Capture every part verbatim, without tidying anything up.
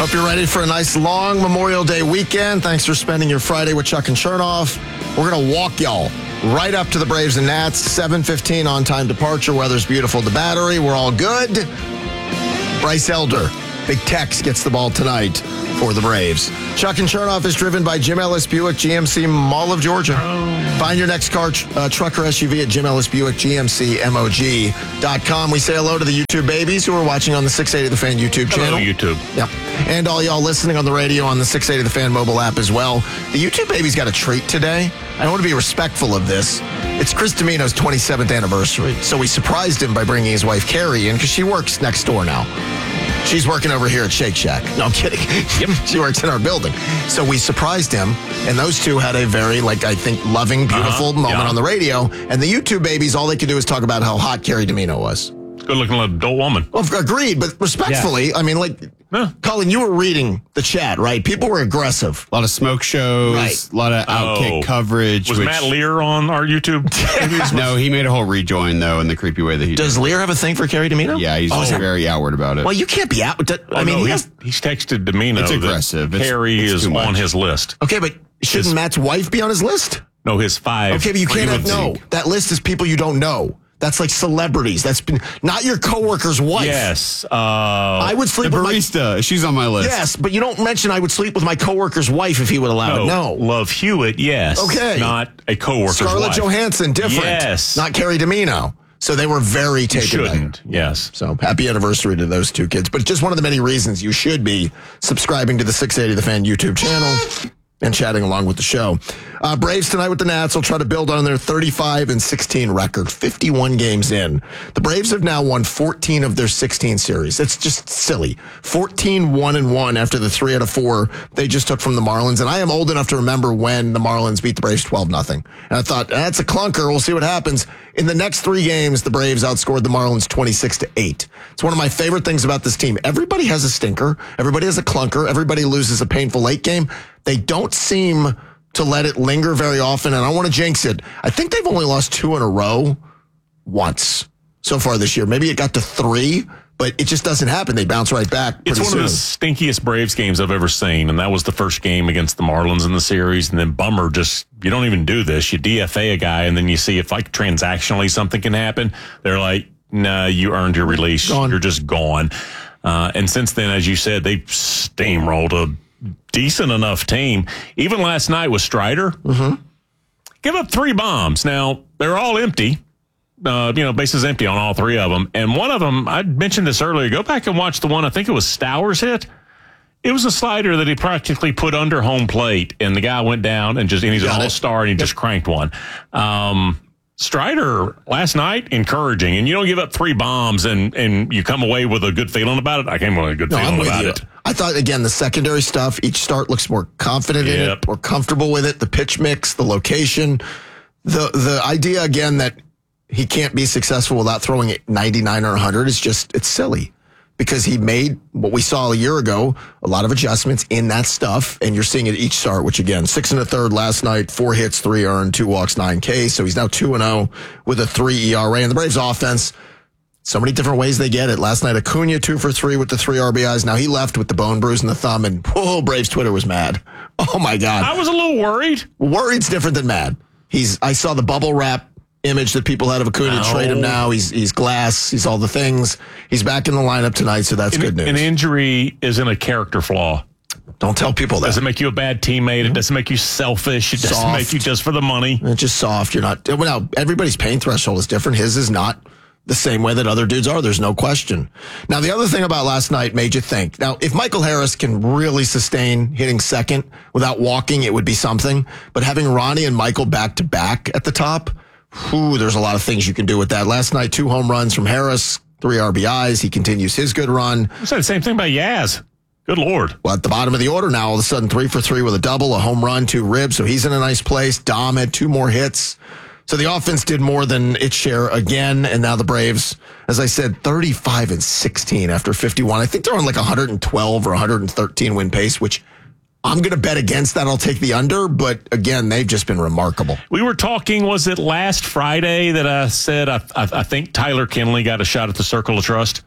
Hope you're ready for a nice long Memorial Day weekend. Thanks for spending your Friday with Chuck and Chernoff. We're going to walk y'all right up to the Braves and Nats. seven fifteen on-time departure. Weather's beautiful at the Battery. We're all good. Bryce Elder, Big Tex, gets the ball tonight for the Braves. Chuck and Chernoff is driven by Jim Ellis Buick G M C Mall of Georgia. Find your next car, uh, truck, or S U V at Jim Ellis Buick G M C M O G dot com. We say hello to the YouTube babies who are watching on the six eighty The Fan YouTube channel. Hello, YouTube. Yep. And all y'all listening on the radio on the six eighty The Fan mobile app as well. The YouTube baby's got a treat today. I want to be respectful of this. It's Chris Domino's twenty-seventh anniversary, so we surprised him by bringing his wife Carrie in because she works next door now. She's working over here at Shake Shack. No, I'm kidding. Yep, she works in our building. So we surprised him, and those two had a very, like, I think, loving, beautiful uh-huh, moment yeah. on the radio. And the YouTube babies, all they could do is talk about how hot Carrie Domino was. Good-looking adult woman. Well, agreed, but respectfully, yeah. I mean, like, yeah. Colin, you were reading the chat, right? People were aggressive. A lot of smoke shows, right. a lot of Outkick oh. coverage. Was which... Matt Lear on our YouTube? No, he made a whole rejoin, though, in the creepy way that he Does did. Lear have a thing for Carrie Domino? Yeah, he's oh, very outward about it. Well, you can't be out. I oh, mean, no, he he's, has... he's texted Domino it's aggressive. that Carrie it's, it's is on his list. Okay, but shouldn't his... Matt's wife be on his list? No, his five. Okay, but you can't have, no. That list is people you don't know. That's like celebrities. That's been not your coworker's wife. Yes. Uh, I would sleep the with barista. My, she's on my list. Yes, but you don't mention I would sleep with my coworker's wife if he would allow no, it. No. Love Hewitt, yes. Okay. Not a coworker's Scarlett wife. Johansson, different. Yes. Not Carrie Domino. So they were very taken Shouldn't, back. Yes. So happy anniversary to those two kids. But just one of the many reasons you should be subscribing to the six eighty The Fan YouTube channel and chatting along with the show. Uh, Braves tonight with the Nats will try to build on their thirty-five and sixteen record, fifty-one games in. The Braves have now won fourteen of their sixteen series. It's just silly. fourteen one and one after the three out of four they just took from the Marlins. And I am old enough to remember when the Marlins beat the Braves twelve nothing. And I thought, that's a clunker. We'll see what happens. In the next three games, the Braves outscored the Marlins twenty-six to eight. It's one of my favorite things about this team. Everybody has a stinker. Everybody has a clunker. Everybody loses a painful late game. They don't seem to let it linger very often, and I don't want to jinx it. I think they've only lost two in a row once so far this year. Maybe it got to three, but it just doesn't happen. They bounce right back pretty It's one soon. of the stinkiest Braves games I've ever seen, and that was the first game against the Marlins in the series, and then bummer, just, you don't even do this. You D F A a guy, and then you see if, like, transactionally something can happen. They're like, nah, you earned your release. Gone. You're just gone. Uh, and since then, as you said, they've steamrolled a decent enough team. Even last night with Strider, mm-hmm. give up three bombs. Now, they're all empty. Uh, you know, bases empty on all three of them. And one of them, I mentioned this earlier, go back and watch the one, I think it was Stowers hit. It was a slider that he practically put under home plate, and the guy went down and just, and he's an all-star, and he yep. just cranked one. Um, Strider last night, encouraging, and you don't give up three bombs and, and you come away with a good feeling about it. I came away with a good no, feeling I'm with about you. it. I thought, again, the secondary stuff, each start looks more confident yep. in it, more comfortable with it, the pitch mix, the location. The the idea, again, that he can't be successful without throwing it ninety-nine or one hundred is just, it's silly. Because he made what we saw a year ago, a lot of adjustments in that stuff, and you're seeing it each start, which again, six and a third last night, four hits, three earned, two walks, nine Ks. So he's now two and oh with a three E R A. And the Braves offense, so many different ways they get it. Last night, Acuna two for three with the three R B Is. Now he left with the bone bruise in the thumb, and whoa, Braves Twitter was mad. Oh my God. I was a little worried. Worried's different than mad. He's, I saw the bubble wrap image that people had of Acuna. Oh. Trade him now. He's he's glass. He's all the things. He's back in the lineup tonight, so that's an, good news. An injury isn't a character flaw. Don't tell people that. It doesn't make you a bad teammate. It doesn't make you selfish. It doesn't Soft. make you just for the money. It's just soft. You're not. Well, now, everybody's pain threshold is different. His is not the same way that other dudes are. There's no question. Now, the other thing about last night made you think. Now, if Michael Harris can really sustain hitting second without walking, it would be something. But having Ronnie and Michael back to back at the top, whew, there's a lot of things you can do with that. Last night, two home runs from Harris, three R B Is. He continues his good run. I said the same thing about Yaz. Good Lord. Well, at the bottom of the order now, all of a sudden, three for three with a double, a home run, two ribs. So he's in a nice place. Dom had two more hits. So the offense did more than its share again. And now the Braves, as I said, thirty-five and sixteen after fifty-one. I think they're on like one hundred twelve or one hundred thirteen win pace, which I'm going to bet against that. I'll take the under. But again, they've just been remarkable. We were talking, was it last Friday that I said I, I, I think Tyler Kinley got a shot at the Circle of Trust?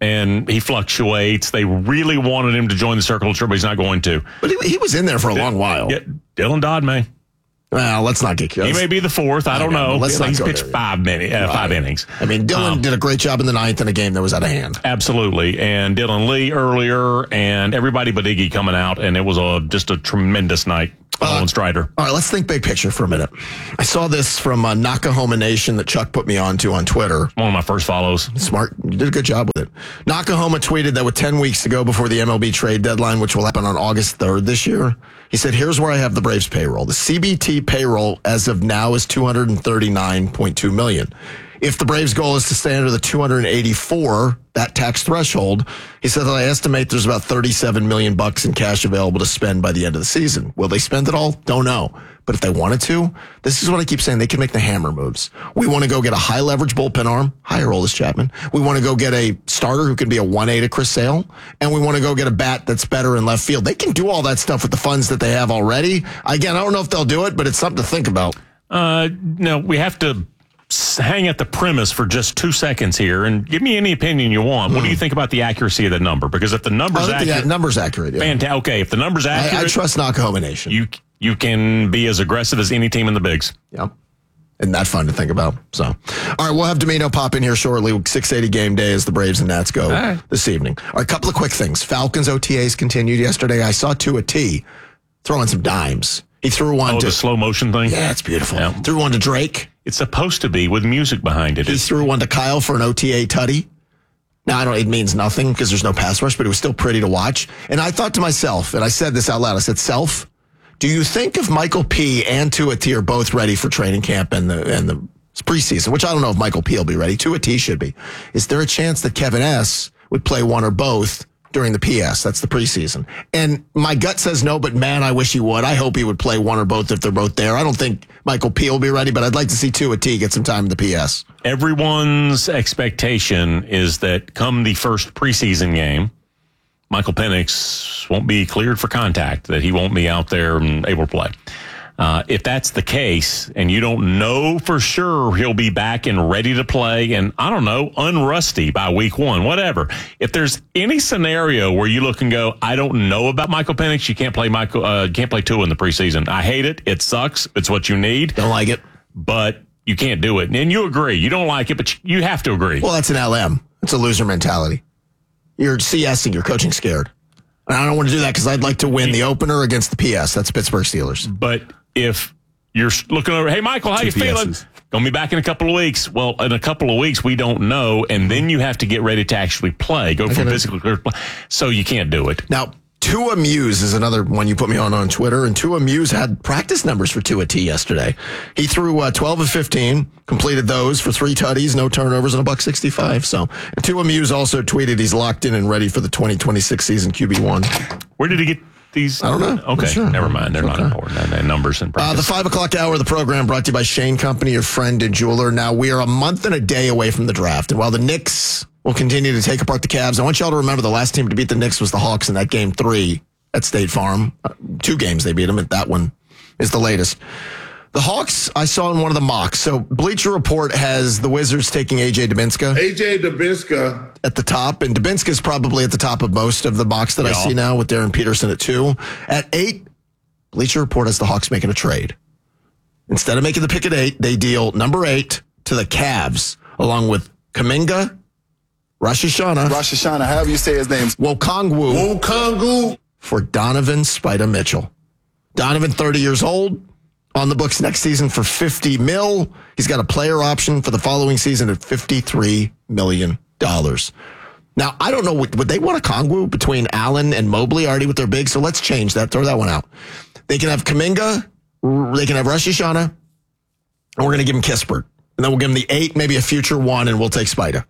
and he fluctuates. They really wanted him to join the circle of trouble. He's not going to. But he, he was in there for a long while. Yeah, Dylan Dodd may. Well, let's not get curious. He may be the fourth. I don't know. Let's not He's go pitched there. five, minutes, uh, Right. five innings. I mean, Dylan Um, did a great job in the ninth in a game that was out of hand. Absolutely. And Dylan Lee earlier, and everybody but Iggy coming out, and it was a just a tremendous night. Uh, Owen Strider. All right, let's think big picture for a minute. I saw this from uh, Nakahoma Nation that Chuck put me onto on Twitter. One of my first follows. Smart. You did a good job with it. Nakahoma tweeted that with ten weeks to go before the M L B trade deadline, which will happen on August third this year, he said, here's where I have the Braves payroll. The C B T payroll as of now is two hundred thirty-nine point two million dollars. If the Braves' goal is to stay under the two hundred eighty-four, that tax threshold, he said that I estimate there's about thirty-seven million bucks in cash available to spend by the end of the season. Will they spend it all? Don't know. But if they wanted to, this is what I keep saying. They can make the hammer moves. We want to go get a high leverage bullpen arm, higher roll as Chapman. We want to go get a starter who can be a one A to Chris Sale. And we want to go get a bat that's better in left field. They can do all that stuff with the funds that they have already. Again, I don't know if they'll do it, but it's something to think about. Uh, no, we have to hang at the premise for just two seconds here and give me any opinion you want. Mm. What do you think about the accuracy of the number? Because if the number's I think accurate, the number's accurate. Yeah. Fantastic. Okay, if the number's accurate, I, I trust Nakahoma Nation. You you can be as aggressive as any team in the bigs. Yeah. Isn't that fun to think about? So, all right, we'll have Domino pop in here shortly. six eighty game day as the Braves and Nats go right. this evening. All right, a couple of quick things. Falcons O T As continued yesterday. I saw Tua T throwing some dimes. He threw one Oh, to the slow motion thing? Yeah, it's beautiful. Yeah. Threw one to Drake. It's supposed to be with music behind it. He It's, threw one to Kyle for an O T A tutty. Now, I don't, it means nothing because there's no pass rush, but it was still pretty to watch. And I thought to myself, and I said this out loud, I said, Self, do you think if Michael P. and Tua T are both ready for training camp and the, and the preseason, which I don't know if Michael P. will be ready, Tua T. should be, is there a chance that Kevin S. would play one or both during the P S? That's the preseason. And my gut says no, but man, I wish he would. I hope he would play one or both if they're both there. I don't think Michael P. will be ready, but I'd like to see Tua T. get some time in the P S. everyone's expectation is that come the first preseason game, Michael Penix won't be cleared for contact, that he won't be out there and able to play. Uh, if that's the case, and you don't know for sure he'll be back and ready to play, and I don't know, unrusty by week one, whatever. If there's any scenario where you look and go, I don't know about Michael Penix, you can't play Michael, uh, can't play Tua in the preseason. I hate it. It sucks. It's what you need. Don't like it. But you can't do it. And you agree. You don't like it, but you have to agree. Well, that's an L M. It's a loser mentality. You're CSing. You're coaching scared. And I don't want to do that because I'd like to win the opener against the P S. That's Pittsburgh Steelers. But if you're looking over, hey, Michael, how Two you feeling? P Ss. Gonna be back in a couple of weeks. Well, in a couple of weeks, we don't know. And then you have to get ready to actually play, go from gotta- physical to play. So you can't do it. Now, Tua Muse is another one you put me on on Twitter, and Tua Muse had practice numbers for Tua T yesterday. He threw uh, twelve of fifteen, completed those for three tutties, no turnovers, and a buck sixty-five. So, and Tua Muse also tweeted he's locked in and ready for the twenty twenty-six season Q B one. Where did he get these? I don't know. Okay, Sure. never mind. They're not Okay. important. They're numbers and Uh, practice. the five o'clock hour of the program brought to you by Shane Company, your friend and jeweler. Now, we are a month and a day away from the draft. And while the Knicks will continue to take apart the Cavs, I want y'all to remember the last team to beat the Knicks was the Hawks in that game three at State Farm. Uh, two games they beat them, and that one is the latest. The Hawks, I saw in one of the mocks. So Bleacher Report has the Wizards taking A J Dubinska A J Dubinska. at the top, and Dubinska is probably at the top of most of the mocks that I Yeah. see now with Darren Peterson at two. At eight, Bleacher Report has the Hawks making a trade. Instead of making the pick at eight, they deal number eight to the Cavs, along with Kuminga, Rosh Hashanah, Rosh Hashanah, however you say his name. Wokongwu, Okongu. for Donovan Spida Mitchell. Donovan, thirty years old, on the books next season for fifty mil. He's got a player option for the following season at fifty-three million dollars. Now, I don't know, would, would they want a Kongwu between Allen and Mobley already with their big? So let's change that. Throw that one out. They can have Kuminga, they can have Rosh Hashanah, and we're going to give him Kispert. And then we'll give him the eight, maybe a future one, and we'll take Spida.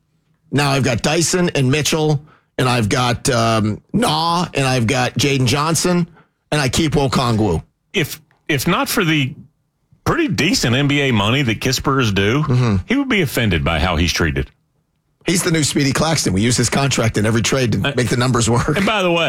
Now I've got Dyson and Mitchell, and I've got um, Nah, and I've got Jaden Johnson, and I keep Wokongwu. if if not for the pretty decent N B A money that Kispert is due, Mm-hmm. he would be offended by how he's treated. He's the new Speedy Claxton. We use his contract in every trade to make the numbers work. And by the way,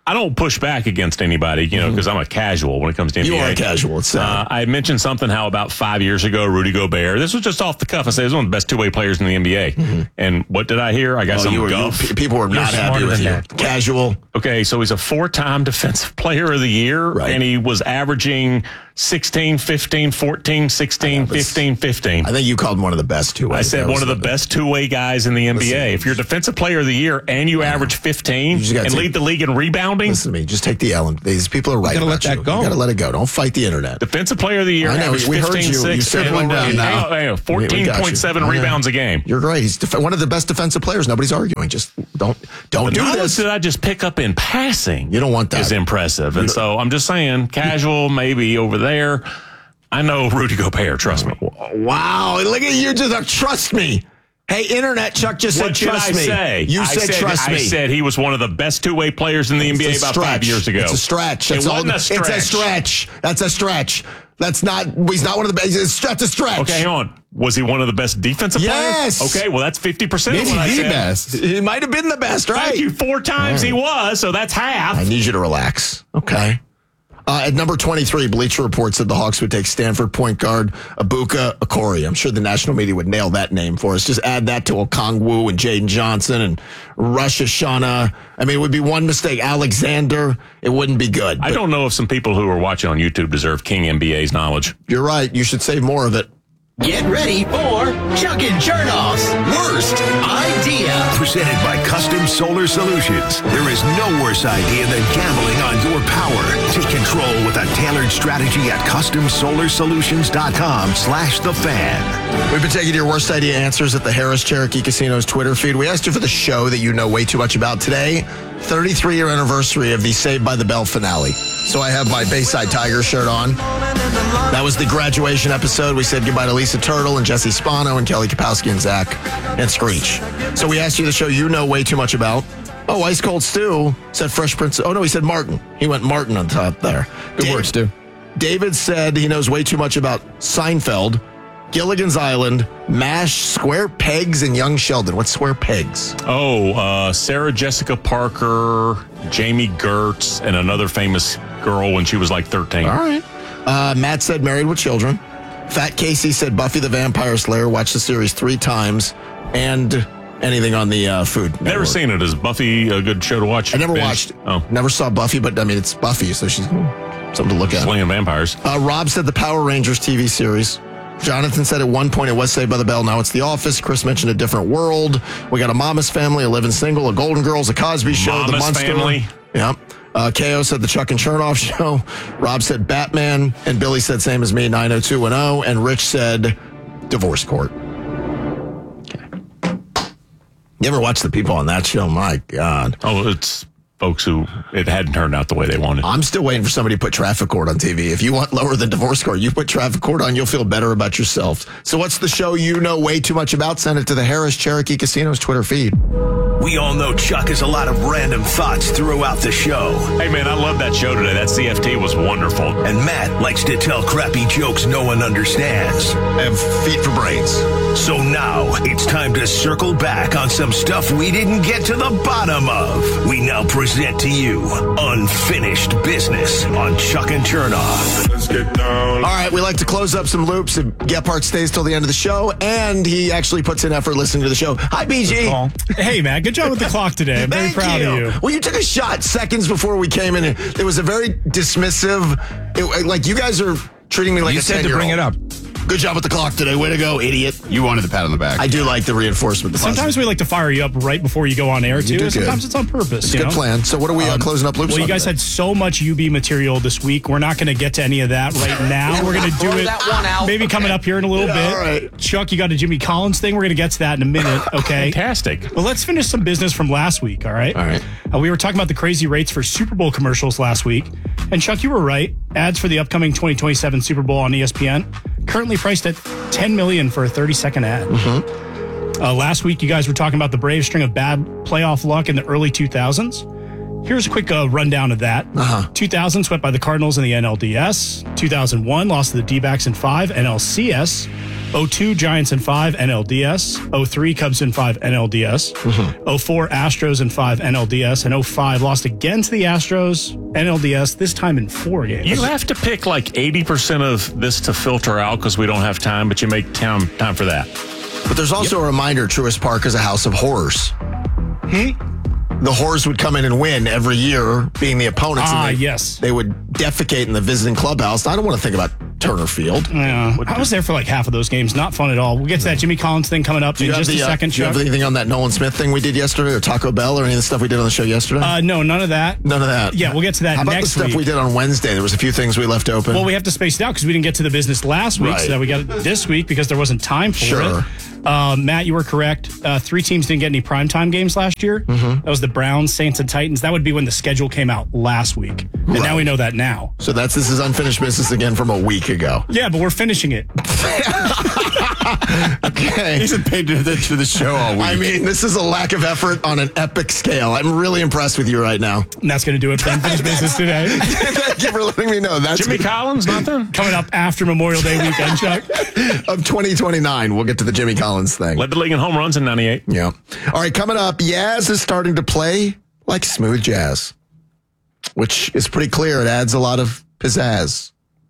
I don't push back against anybody, you know, because I'm a casual when it comes to N B A. You are a casual. It's uh, I mentioned something how about five years ago, Rudy Gobert. This was just off the cuff. I said he was one of the best two-way players in the N B A. Mm-hmm. And what did I hear? I got oh, some you were, guff. you, people were You're not happy with you. that. Casual. Okay, so he's a four-time defensive player of the year, right. and he was averaging sixteen, fifteen, fourteen, sixteen, fifteen, fifteen. I think you called him one of the best two-way. I said one of the best two-way guys in the N B A. Listen, if you're defensive player of the year and you average fifteen you and take, lead the league in rebounding. Listen to me. Just take the L. These people are right. You gotta about let that you. go. You gotta let it go. Don't fight the internet. Defensive player of the year. I know. We heard fifteen, you. six, You said and, one down now. And, fourteen point seven rebounds a game. You're great. He's def- one of the best defensive players. Nobody's arguing. Just don't don't but do not this. Did I just pick up in passing? You don't want that. Is impressive. And so I'm just saying, casual maybe over there. I know Rudy Gobert. Trust me. Wow. Look at you. Just uh, trust me. Hey, internet, Chuck just what said trust did I me. Say? You I said, said trust I me. I said he was one of the best two-way players in the it's N B A about stretch. five years ago. It's a stretch. That's it all. wasn't a stretch. It's a stretch. That's a stretch. That's not. He's not one of the best. It's, that's a stretch. Okay, hang on. Was he one of the best defensive yes. players? Okay, well that's fifty percent. Maybe of what the I said. best. He might have been the best, right? Thank you. Four times right. he was, so that's half. I need you to relax. Okay. Uh, at number twenty-three, Bleacher Report said the Hawks would take Stanford point guard Ibuka Okori. I'm sure the national media would nail that name for us. Just add that to Okongwu and Jaden Johnson and Rosh Hashanah. I mean, it would be one mistake. Alexander, it wouldn't be good. I don't know if some people who are watching on YouTube deserve King N B A's knowledge. You're right. You should save more of it. Get ready for Chuck and Chernoff's Worst Idea. Presented by Custom Solar Solutions. There is no worse idea than gambling on your power. Take control with a tailored strategy at custom solar solutions dot com slash the fan. We've been taking your worst idea answers at the Harris Cherokee Casino's Twitter feed. We asked you for the show that you know way too much about today. thirty-three year anniversary of the Saved by the Bell finale. So I have my Bayside Tiger shirt on. That was the graduation episode. We said goodbye to Lisa Turtle and Jesse Spano and Kelly Kapowski and Zach and Screech. So we asked you the show you know way too much about. Oh, Ice Cold Stew said Fresh Prince. Oh, no, he said Martin. He went Martin on top there. Good Dave, work, Stu. David said he knows way too much about Seinfeld, Gilligan's Island, MASH, Square Pegs, and Young Sheldon. What's Square Pegs? Oh, uh, Sarah Jessica Parker, Jamie Gertz, and another famous girl when she was like thirteen. All right. Uh, Matt said Married with Children. Fat Casey said Buffy the Vampire Slayer. Watched the series three times. And anything on the uh, Food Network. Never seen it. Is Buffy a good show to watch? I never Binge? watched it. Oh. Never saw Buffy, but I mean, it's Buffy, so she's something to look at. Slaying vampires. Uh, Rob said the Power Rangers T V series. Jonathan said at one point it was Saved by the Bell. Now it's The Office. Chris mentioned A Different World. We got a Mama's Family, a Living Single, a Golden Girls, a Cosby Show, Mama's The Munster. Family. Yep. Uh, K O said the Chuck and Chernoff Show. Rob said Batman. And Billy said same as me, nine oh two one oh. And Rich said Divorce Court. Okay. You ever watch the people on that show? My God. Oh, it's folks who it hadn't turned out the way they wanted. I'm still waiting for somebody to put Traffic Court on T V. If you want lower than Divorce Court, you put Traffic Court on, you'll feel better about yourself. So what's the show you know way too much about? Send it to the Harris Cherokee Casino's Twitter feed. We all know Chuck has a lot of random thoughts throughout the show. Hey, man, I love that show today. That C F T was wonderful. And Matt likes to tell crappy jokes no one understands. I have feet for brains. So now it's time to circle back on some stuff we didn't get to the bottom of. We now present to you Unfinished Business on Chuck and Chernoff. Let's get down. All right, we like to close up some loops. Gephardt stays till the end of the show, and he actually puts in effort listening to the show. Hi, B G. Hey, man, good job with the clock today. I'm very Thank proud you. of you. Well, you took a shot seconds before we came in. It was a very dismissive, it, like you guys are treating me like You a said to bring it up. Good job with the clock today. Way to go, idiot. You wanted the pat on the back. I do like the reinforcement. The Sometimes we like to fire you up right before you go on air, too. do And sometimes good. it's on purpose. It's a you good know? plan. So what are we uh, closing up loops Well, you on guys today? had so much U B material this week. We're not going to get to any of that right now. We're going to do it maybe coming up here in a little Yeah, bit. all right. Chuck, you got a Jimmy Collins thing. We're going to get to that in a minute, okay? Fantastic. Well, let's finish some business from last week, all right? All right. Uh, we were talking about the crazy rates for Super Bowl commercials last week. And Chuck, you were right. Ads for the upcoming twenty twenty-seven Super Bowl on E S P N currently priced at ten million dollars for a thirty second ad. Mm-hmm. Uh, last week, you guys were talking about the Braves string of bad playoff luck in the early two thousands. Here's a quick uh, rundown of that. Uh-huh. two thousand swept by the Cardinals in the N L D S. two thousand one lost to the D-backs in five, N L C S. oh two Giants in five, N L D S. oh three Cubs in five, N L D S. Mm-hmm. oh four Astros in five, N L D S. And oh five lost again to the Astros, N L D S, this time in four games. You have to pick like eighty percent of this to filter out because we don't have time, but you make time, time for that. But there's also a reminder, Truist Park is a house of horrors. Hmm? The horrors would come in and win every year, being the opponents. Ah, and they, yes. They would defecate in the visiting clubhouse. I don't want to think about Turner Field. Yeah, I was there for like half of those games. Not fun at all. We'll get to that Jimmy Collins thing coming up in just the, a second, uh, do you have Chuck. anything on that Nolan Smith thing we did yesterday, or Taco Bell, or any of the stuff we did on the show yesterday? Uh, no, none of that. None of that. Yeah, we'll get to that How about next the stuff week. we did on Wednesday? There was a few things we left open. Well, we have to space it out because we didn't get to the business last week, Right. so we got it this week because there wasn't time for Sure. it. Uh, Matt, you were correct. Uh, three teams didn't get any primetime games last year. Mm-hmm. That was the Browns, Saints, and Titans. That would be when the schedule came out last week. And Right. now we know that now. So that's this is unfinished business again from a week ago. Yeah, but we're finishing it. Okay. He's been paid attention to the show all week. I mean, this is a lack of effort on an epic scale. I'm really impressed with you right now. And that's going to do it for unfinished business today. Thank you for letting me know. That's Jimmy Collins, nothing? Coming up after Memorial Day weekend, Chuck. of twenty twenty-nine. We'll get to the Jimmy Collins thing. Led the league in home runs in ninety-eight. Yeah. All right, coming up, Yaz is starting to play like smooth jazz, which is pretty clear. It adds a lot of pizzazz.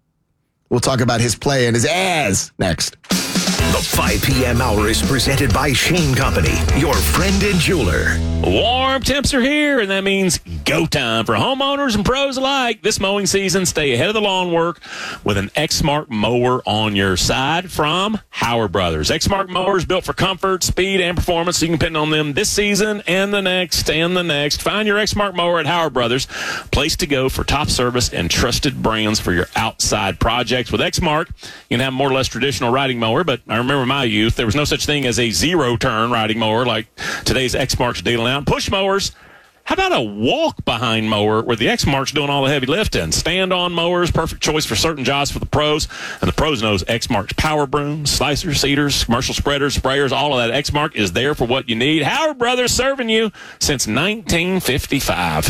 We'll talk about his play and his ass next. The five p.m. hour is presented by Shane Company, your friend and jeweler. Warm temps are here, and that means go time for homeowners and pros alike. This mowing season, stay ahead of the lawn work with an Exmark mower on your side from Howard Brothers. Exmark mowers built for comfort, speed, and performance, so you can depend on them this season and the next and the next. Find your Exmark mower at Howard Brothers, place to go for top service and trusted brands for your outside projects. With Exmark, you can have a more or less traditional riding mower, but I remember my youth, there was no such thing as a zero-turn riding mower like today's Exmark's dealing out. Push mowers. How about a walk-behind mower where the Exmark's doing all the heavy lifting? Stand-on mowers, perfect choice for certain jobs for the pros. And the pros knows Exmark's power brooms, slicers, seeders, commercial spreaders, sprayers, all of that. Exmark is there for what you need. Howard Brothers serving you since nineteen fifty-five.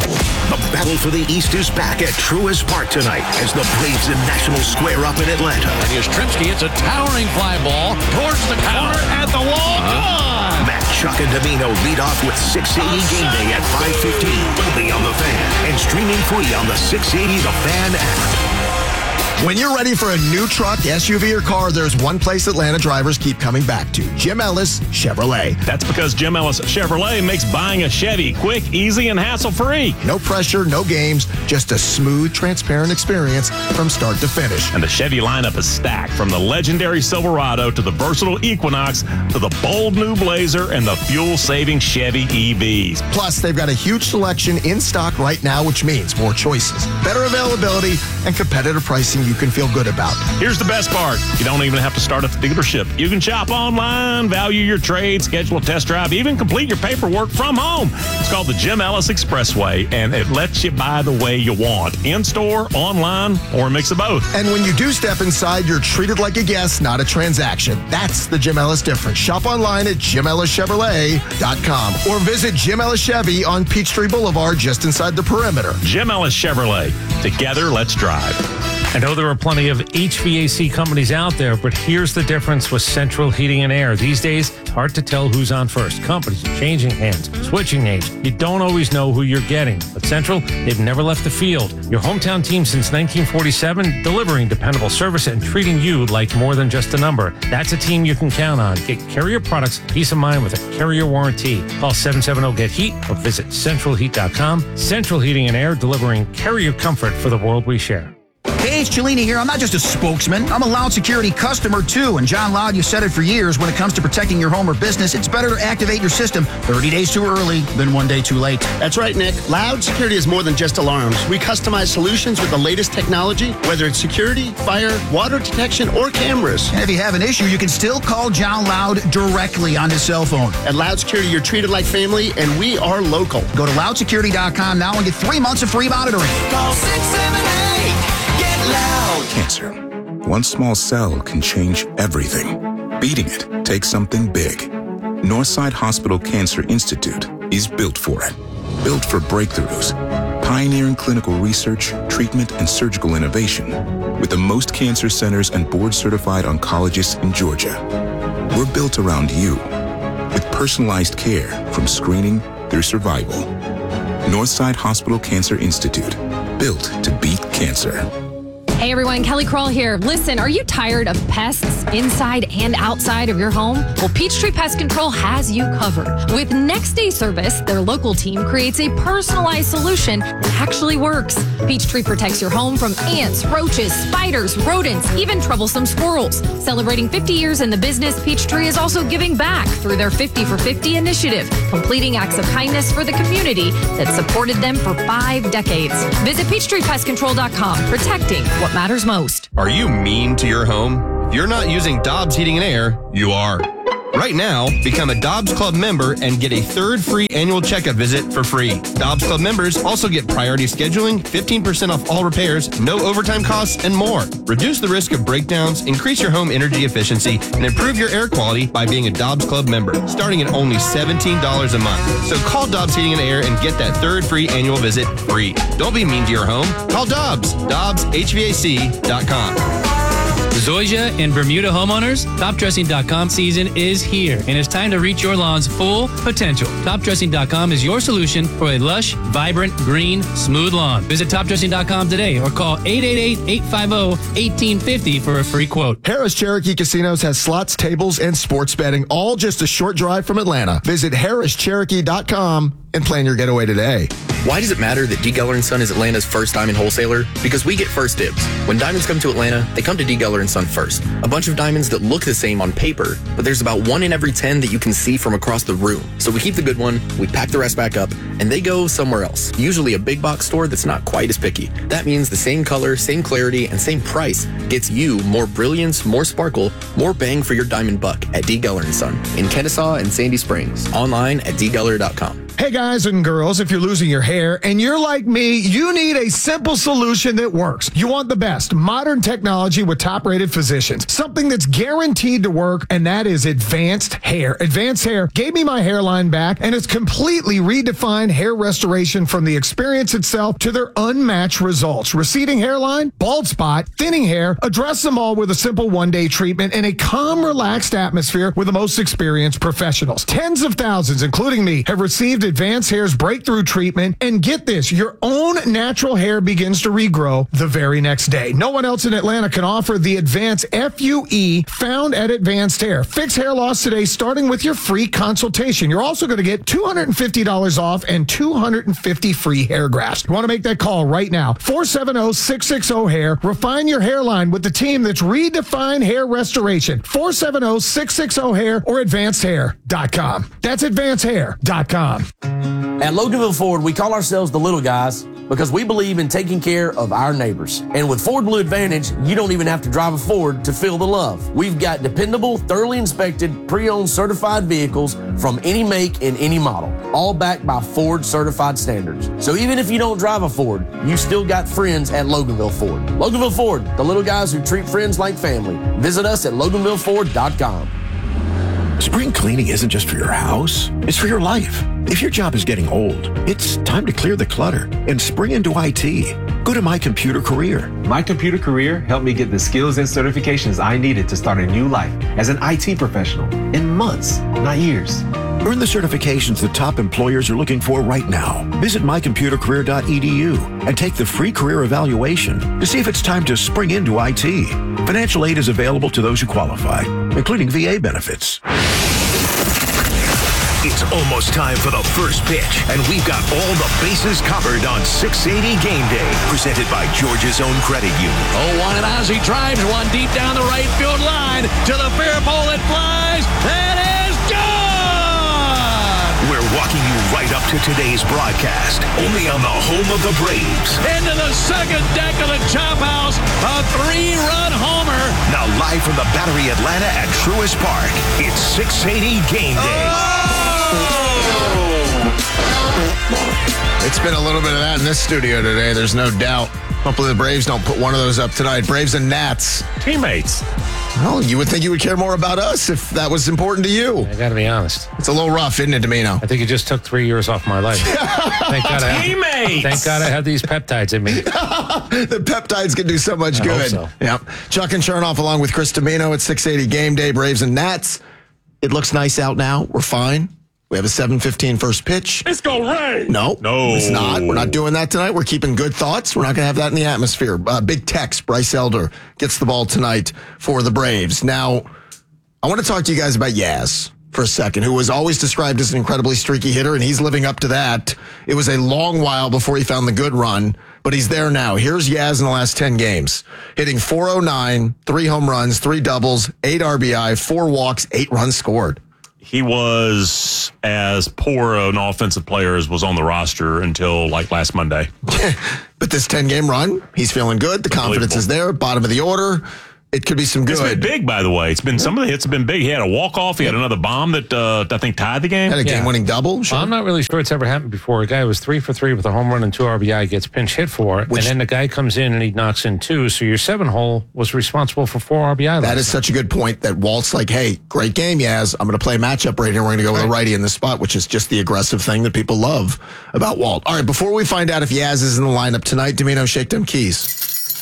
The battle for the East is back at Truist Park tonight as the Braves and Nationals square up in Atlanta. And here's Trimsky. It's a towering fly ball towards the corner at the wall. Gone. Matt, Chuck, and Domino lead off with six eighty Game Day at five fifteen, only on The Fan, and streaming free on the six eighty The Fan app. When you're ready for a new truck, S U V, or car, there's one place Atlanta drivers keep coming back to: Jim Ellis Chevrolet. That's because Jim Ellis Chevrolet makes buying a Chevy quick, easy, and hassle-free. No pressure, no games, just a smooth, transparent experience from start to finish. And the Chevy lineup is stacked, from the legendary Silverado to the versatile Equinox to the bold new Blazer and the fuel-saving Chevy E Vs. Plus, they've got a huge selection in stock right now, which means more choices, better availability, and competitive pricing you can feel good about. Here's the best part. You don't even have to start at the dealership. You can shop online, value your trade, schedule a test drive, even complete your paperwork from home. It's called the Jim Ellis Expressway, and it lets you buy the way you want, in-store, online, or a mix of both. And when you do step inside, you're treated like a guest, not a transaction. That's the Jim Ellis difference. Shop online at jim ellis chevrolet dot com or visit Jim Ellis Chevy on Peachtree Boulevard, just inside the perimeter. Jim Ellis Chevrolet. Together, let's drive. I know there are plenty of H V A C companies out there, but here's the difference with Central Heating and Air. These days, it's hard to tell who's on first. Companies are changing hands, switching names. You don't always know who you're getting. But Central, they've never left the field. Your hometown team since nineteen forty-seven, delivering dependable service and treating you like more than just a number. That's a team you can count on. Get Carrier products, peace of mind with a Carrier warranty. Call seven seven zero get heat or visit central heat dot com. Central Heating and Air, delivering Carrier comfort for the world we share. Hey, it's Cellini here. I'm not just a spokesman. I'm a Loud Security customer, too. And John Loud, you said it for years. When it comes to protecting your home or business, it's better to activate your system thirty days too early than one day too late. That's right, Nick. Loud Security is more than just alarms. We customize solutions with the latest technology, whether it's security, fire, water detection, or cameras. And if you have an issue, you can still call John Loud directly on his cell phone. At Loud Security, you're treated like family, and we are local. Go to loud security dot com now and get three months of free monitoring. Call six seven eight. Get loud. Cancer. One small cell can change everything. Beating it takes something big. Northside Hospital Cancer Institute is built for it. built for breakthroughs, pioneering clinical research, treatment, and surgical innovation, with the most cancer centers and board-certified oncologists in Georgia. We're built around you, with personalized care from screening through survival. Northside Hospital Cancer Institute, built to beat cancer. Hey everyone, Kelly Kroll here. Listen, are you tired of pests inside and outside of your home? Well, Peachtree Pest Control has you covered. With Next Day Service, their local team creates a personalized solution that actually works. Peachtree protects your home from ants, roaches, spiders, rodents, even troublesome squirrels. Celebrating fifty years in the business, Peachtree is also giving back through their fifty for fifty initiative, completing acts of kindness for the community that supported them for five decades. Visit Peachtree Pest Control dot com, protecting what matters most. Are you mean to your home? If you're not using Dobbs Heating and Air, you are. Right now, become a Dobbs Club member and get a third free annual checkup visit for free. Dobbs Club members also get priority scheduling, fifteen percent off all repairs, no overtime costs, and more. Reduce the risk of breakdowns, increase your home energy efficiency, and improve your air quality by being a Dobbs Club member, starting at only seventeen dollars a month. So call Dobbs Heating and Air and get that third free annual visit free. Don't be mean to your home. Call Dobbs. Dobbs H V A C dot com. Zoysia and Bermuda homeowners, top dressing dot com season is here, and it's time to reach your lawn's full potential. top dressing dot com is your solution for a lush, vibrant, green, smooth lawn. Visit top dressing dot com today or call eight eight eight, eight five zero, one eight five zero for a free quote. Harris Cherokee Casinos has slots, tables, and sports betting, all just a short drive from Atlanta. Visit harris cherokee dot com and plan your getaway today. Why does it matter that D. Geller and Son is Atlanta's first diamond wholesaler? Because we get first dibs. When diamonds come to Atlanta, they come to D. Geller and Son first. A bunch of diamonds that look the same on paper, but there's about one in every ten that you can see from across the room. So we keep the good one, we pack the rest back up, and they go somewhere else. Usually a big box store that's not quite as picky. That means the same color, same clarity, and same price gets you more brilliance, more sparkle, more bang for your diamond buck at D. Geller and Son in Kennesaw and Sandy Springs. Online at d geller dot com. Hey guys and girls, if you're losing your hair and you're like me, you need a simple solution that works. You want the best modern technology with top-rated physicians. Something that's guaranteed to work, and that is Advanced Hair. Advanced Hair gave me my hairline back, and it's completely redefined hair restoration from the experience itself to their unmatched results. Receding hairline, bald spot, thinning hair, address them all with a simple one-day treatment in a calm, relaxed atmosphere with the most experienced professionals. Tens of thousands, including me, have received Advanced Hair's breakthrough treatment, and get this, your own natural hair begins to regrow the very next day. No one else in Atlanta can offer the Advanced F U E found at Advanced Hair. Fix hair loss today, starting with your free consultation. You're also going to get two hundred fifty dollars off and two hundred fifty free hair grafts. You want to make that call right now. four seven zero, six six zero, hair. Refine your hairline with the team that's redefined hair restoration. four seven zero, six six zero, hair or advanced hair dot com. That's advanced hair dot com. At Loganville Ford, we call ourselves the little guys because we believe in taking care of our neighbors. And with Ford Blue Advantage, you don't even have to drive a Ford to feel the love. We've got dependable, thoroughly inspected, pre-owned certified vehicles from any make and any model, all backed by Ford certified standards. So even if you don't drive a Ford, you still got friends at Loganville Ford. Loganville Ford, the little guys who treat friends like family. Visit us at loganville ford dot com. Spring cleaning isn't just for your house, it's for your life. If your job is getting old, it's time to clear the clutter and spring into I T. Go to My Computer Career. My Computer Career helped me get the skills and certifications I needed to start a new life as an I T professional in months, not years. Earn the certifications the top employers are looking for right now. Visit my computer career dot e d u and take the free career evaluation to see if it's time to spring into I T. Financial aid is available to those who qualify, including V A benefits. It's almost time for the first pitch, and we've got all the bases covered on six eighty Game Day, presented by Georgia's Own Credit Union. Oh, one and Ozzie drives one deep down the right field line to the fair pole. It flies. That is gone. We're walking you right up to today's broadcast, only on the home of the Braves. Into the second deck of the Chop House, a three-run homer. Now live from the Battery Atlanta at Truist Park, it's six eighty Game Day. Oh! It's been a little bit of that in this studio today, there's no doubt. Hopefully the Braves don't put one of those up tonight. Braves and Nats. Teammates. Well, you would think you would care more about us if that was important to you. I got to be honest. It's a little rough, isn't it, Domino? I think it just took three years off my life. Thank God I have, Teammates! Thank God I have these peptides in me. The peptides can do so much I good. hope so. Yep. Chuck and Chernoff along with Chris Domino at six eighty Game Day, Braves and Nats. It looks nice out now. We're fine. We have a seven fifteen first pitch. It's gonna rain. No, No. it's not. We're not doing that tonight. We're keeping good thoughts. We're not going to have that in the atmosphere. Uh, big text. Bryce Elder gets the ball tonight for the Braves. Now, I want to talk to you guys about Yaz for a second, who was always described as an incredibly streaky hitter, and he's living up to that. It was a long while before he found the good run, but he's there now. Here's Yaz in the last ten games, hitting four oh nine, three home runs, three doubles, eight R B I, four walks, eight runs scored. He was as poor an offensive player as was on the roster until like last Monday. But this ten-game run, he's feeling good. The confidence is there. Bottom of the order. It could be some good. It's been big, by the way. It's been some of the hits have been big. He had a walk-off. He had another bomb that uh, I think tied the game. Had a game-winning double. Well, I'm not really sure it's ever happened before. A guy was three for three with a home run and two R B I gets pinch hit for it, Which- and then the guy comes in and he knocks in two. So your seven hole was responsible for four R B I. That is such a good point that Walt's like, hey, great game, Yaz. I'm going to play matchup right here. We're going to go with a righty in this spot, which is just the aggressive thing that people love about Walt. All right, before we find out if Yaz is in the lineup tonight, Domino, shake them keys.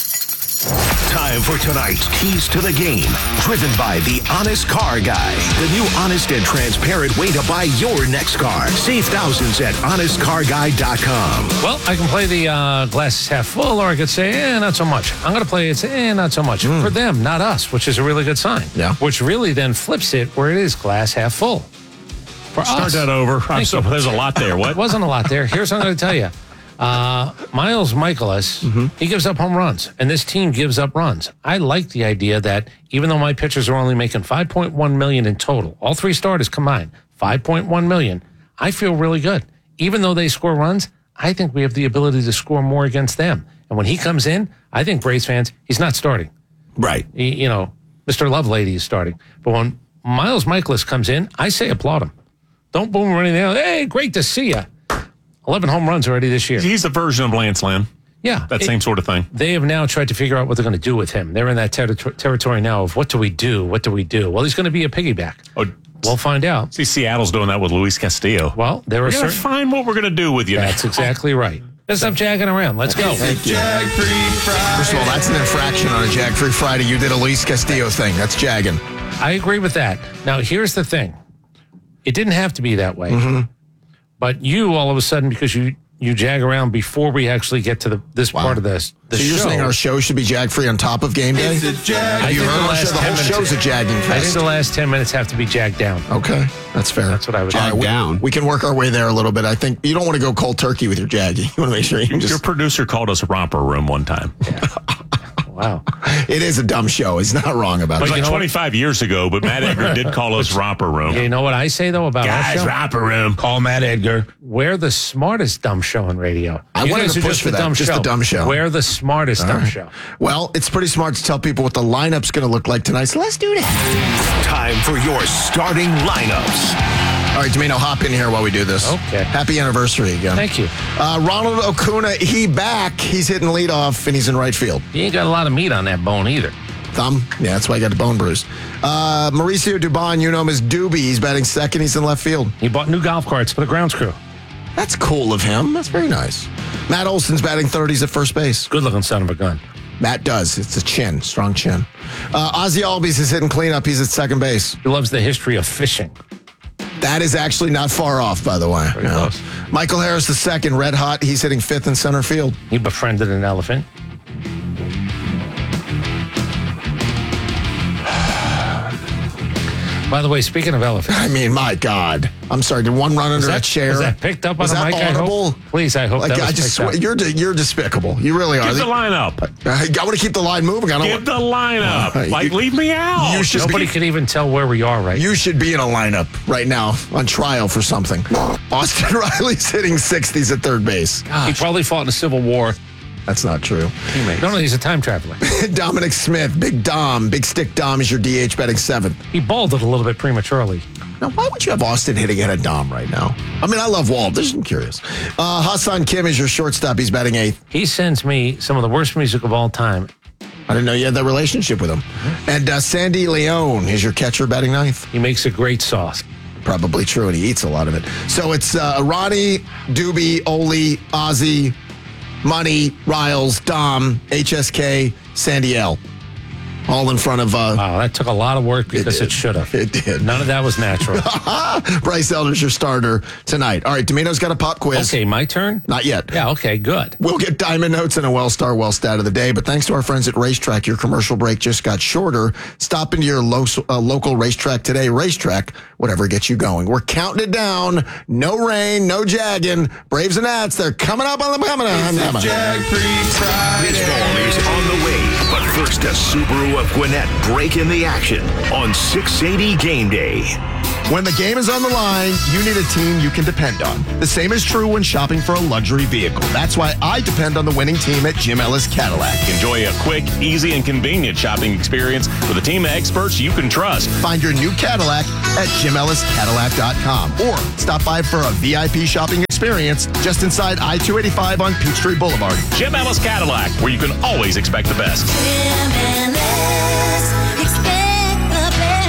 Time for tonight's Keys to the Game, driven by the Honest Car Guy, the new honest and transparent way to buy your next car. Save thousands at honest car guy dot com. Well, I can play the uh, glass is half full, or I could say, eh, not so much. I'm going to play it's eh, not so much. For them, not us, which is a really good sign. Yeah. Which really then flips it where it is glass half full. For Start us. that over. I'm Thank so, you. there's a lot there. It What? wasn't a lot there. Here's what I'm going to tell you. Uh, Miles Michaelis, he gives up home runs, and this team gives up runs. I like the idea that even though my pitchers are only making five point one million dollars in total, all three starters combined, five point one million dollars, I feel really good. Even though they score runs, I think we have the ability to score more against them. And when he comes in, I think Braves fans, he's not starting. Right. He, you know, Mister Lovelady is starting. But when Miles Michaelis comes in, I say applaud him. Don't boom or anything else. Hey, great to see you. eleven home runs already this year. He's a version of Lance Lynn. Yeah. That it- same sort of thing. They have now tried to figure out what they're going to do with him. They're in that ter- territory now of what do we do? What do we do? Well, he's going to be a piggyback. Oh, We'll find out. see, Seattle's doing that with Luis Castillo. Well, there We're are going to certain. find what we're going to do with you. That's now. exactly right. Let's stop jagging around. Let's go. Thank you. First of all, that's an infraction on a Jag Free Friday. You did a Luis Castillo thing. That's jagging. I agree with that. Now, here's the thing. It didn't have to be that way. Mm-hmm. But you, all of a sudden, because you you jag around before we actually get to the this part of this, the So you're show. saying our show should be Jag Free on top of game day? I Have think you the heard our last show? The ten whole minutes- show's a jagging I think fest. the last ten minutes have to be jagged down. Okay, that's fair. That's what I would All do. right, we- down. We can work our way there a little bit. I think you don't want to go cold turkey with your jagging. You want to make sure you can Your just. producer called us a romper room one time. Wow. It is a dumb show. He's not wrong about It was it. like twenty-five years ago, but Matt Edgar did call us romper room. You know what I say, though, about our Guys, show? romper room. Call Matt Edgar. We're the smartest dumb show in radio. I You wanted guys to are push just for the that, dumb just show. the dumb show. We're the smartest All dumb right. show. Well, it's pretty smart to tell people what the lineup's going to look like tonight. So let's do that. Time for your starting lineups. All right, Domino, hop in here while we do this. Okay. Happy anniversary again. Thank you. Uh, Ronald Acuna, he back. He's hitting leadoff, and he's in right field. You ain't got a lot of meat on that bone either. Thumb. Yeah, that's why I got the bone bruise. Uh, Mauricio Dubon, you know him as Doobie. He's batting second. He's in left field. He bought new golf carts for the grounds crew. That's cool of him. That's very nice. Matt Olson's batting third. He's at first base. Good looking son of a gun. Matt does. It's a chin. Strong chin. Uh, Ozzy Albies is hitting cleanup. He's at second base. He loves the history of fishing. That is actually not far off, by the way. Very No. close. Michael Harris, the second, red hot. He's hitting fifth in center field. He befriended an elephant. By the way, speaking of elephants, I mean, my God. I'm sorry. Did one run under that- a chair? was that picked up on Was the that mic, I hope? audible? Please, I hope Like, that was I just picked swear, up. you're de- you're despicable. You really are. Get the line up. I, I want to keep the line moving. I don't Get want, the line up. Uh, Like, you- leave me out. you should Nobody be, could even tell where we are right You should be in a lineup right now on trial for something. Austin Riley's hitting sixth. He's at third base. now. He probably fought in a civil war. That's not true. No, no, he's a time traveler. Dominic Smith, Big Dom, Big Stick Dom is your D H batting seventh. He balded a little bit prematurely. Now, why would you have Austin hitting at a Dom right now? I mean, I love Walt. Just I'm curious. Uh, Hassan Kim is your shortstop. He's batting eighth. He sends me some of the worst music of all time. I didn't know you had that relationship with him. Mm-hmm. And uh, Sandy Leone is your catcher batting ninth. He makes a great sauce. Probably true, and he eats a lot of it. So it's uh, Ronnie, Doobie, Oli, Ozzy, Money, Riles, Dom, H S K, Sandy L. All in front of... Uh, wow, that took a lot of work because it, it should have. It did. None of that was natural. Bryce Elder's your starter tonight. All right, Domino's got a pop quiz. Okay, my turn? Not yet. Yeah, okay, good. We'll get Diamond Notes and a Wellstar Well Stat of the Day, but thanks to our friends at Racetrack, your commercial break just got shorter. Stop into your lo- uh, local racetrack today. Racetrack, whatever gets you going. We're counting it down. No rain, no jagging. Braves and Nats, they're coming up on the... Coming on. Jag-free Friday. Baseball is on the way. But first, a Subaru of Gwinnett break in the action on six eighty Game Day. When the game is on the line, you need a team you can depend on. The same is true when shopping for a luxury vehicle. That's why I depend on the winning team at Jim Ellis Cadillac. Enjoy a quick, easy, and convenient shopping experience with a team of experts you can trust. Find your new Cadillac at jim ellis cadillac dot com or stop by for a V I P shopping experience just inside I two eighty-five on Peachtree Boulevard. Jim Ellis Cadillac, where you can always expect the best. Jim Ellis, expect the best.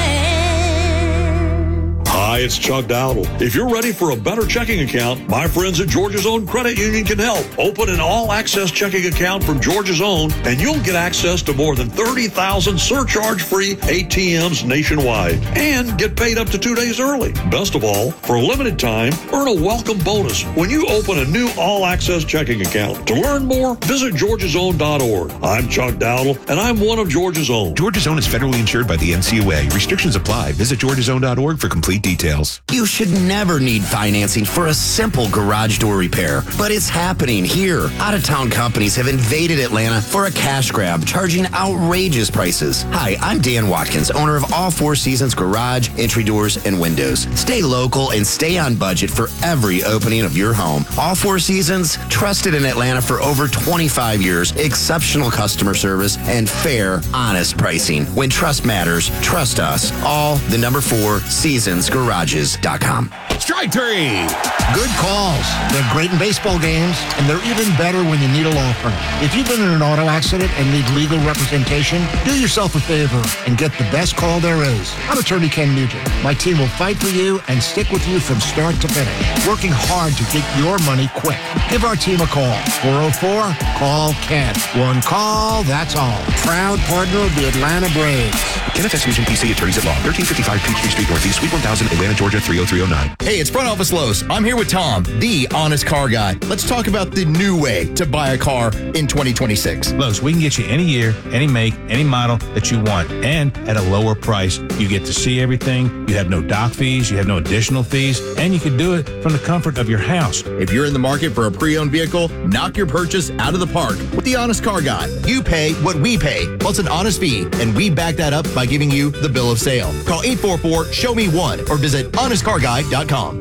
Hi, it's Chuck Dowdle. If you're ready for a better checking account, my friends at Georgia's Own Credit Union can help. Open an all-access checking account from Georgia's Own, and you'll get access to more than thirty thousand surcharge-free A T Ms nationwide and get paid up to two days early. Best of all, for a limited time, earn a welcome bonus when you open a new all-access checking account. To learn more, visit georgias own dot org. I'm Chuck Dowdle, and I'm one of Georgia's Own. Georgia's Own is federally insured by the N C U A. Restrictions apply. Visit georgias own dot org for complete details. You should never need financing for a simple garage door repair, but it's happening here. Out-of-town companies have invaded Atlanta for a cash grab, charging outrageous prices. Hi, I'm Dan Watkins, owner of All Four Seasons Garage, Entry Doors, and Windows. Stay local and stay on budget for every opening of your home. All Four Seasons, trusted in Atlanta for over twenty-five years, exceptional customer service, and fair, honest pricing. When trust matters, trust us. All the number four seasons garages dot com. Strike three. Good calls. They're great in baseball games, and they're even better when you need a law firm. If you've been in an auto accident and need legal representation, do yourself a favor and get the best call there is. I'm attorney Ken Nugent. My team will fight for you and stick with you from start to finish, working hard to get your money quick. Give our team a call. four oh four, call Ken. One call, that's all. Proud partner of the Atlanta Braves. Kenneth S. Nugent, P C, Attorneys at Law, thirteen fifty-five Peachtree Street Northeast, Suite one thousand, Atlanta, Georgia, three oh three oh nine. Hey, it's Front Office Lowe's. I'm here with Tom, the honest car guy. Let's talk about the new way to buy a car in twenty twenty-six. Lowe's, we can get you any year, any make, any model that you want, and at a lower price. You get to see everything. You have no dock fees. You have no additional fees, and you can do it from the comfort of your house. If you're in the market for a pre-owned vehicle, knock your purchase out of the park with the honest car guy. You pay what we pay, plus an honest fee, and we back that up by giving you the bill of sale. Call eight four four, show me one or visit honest car guy dot com.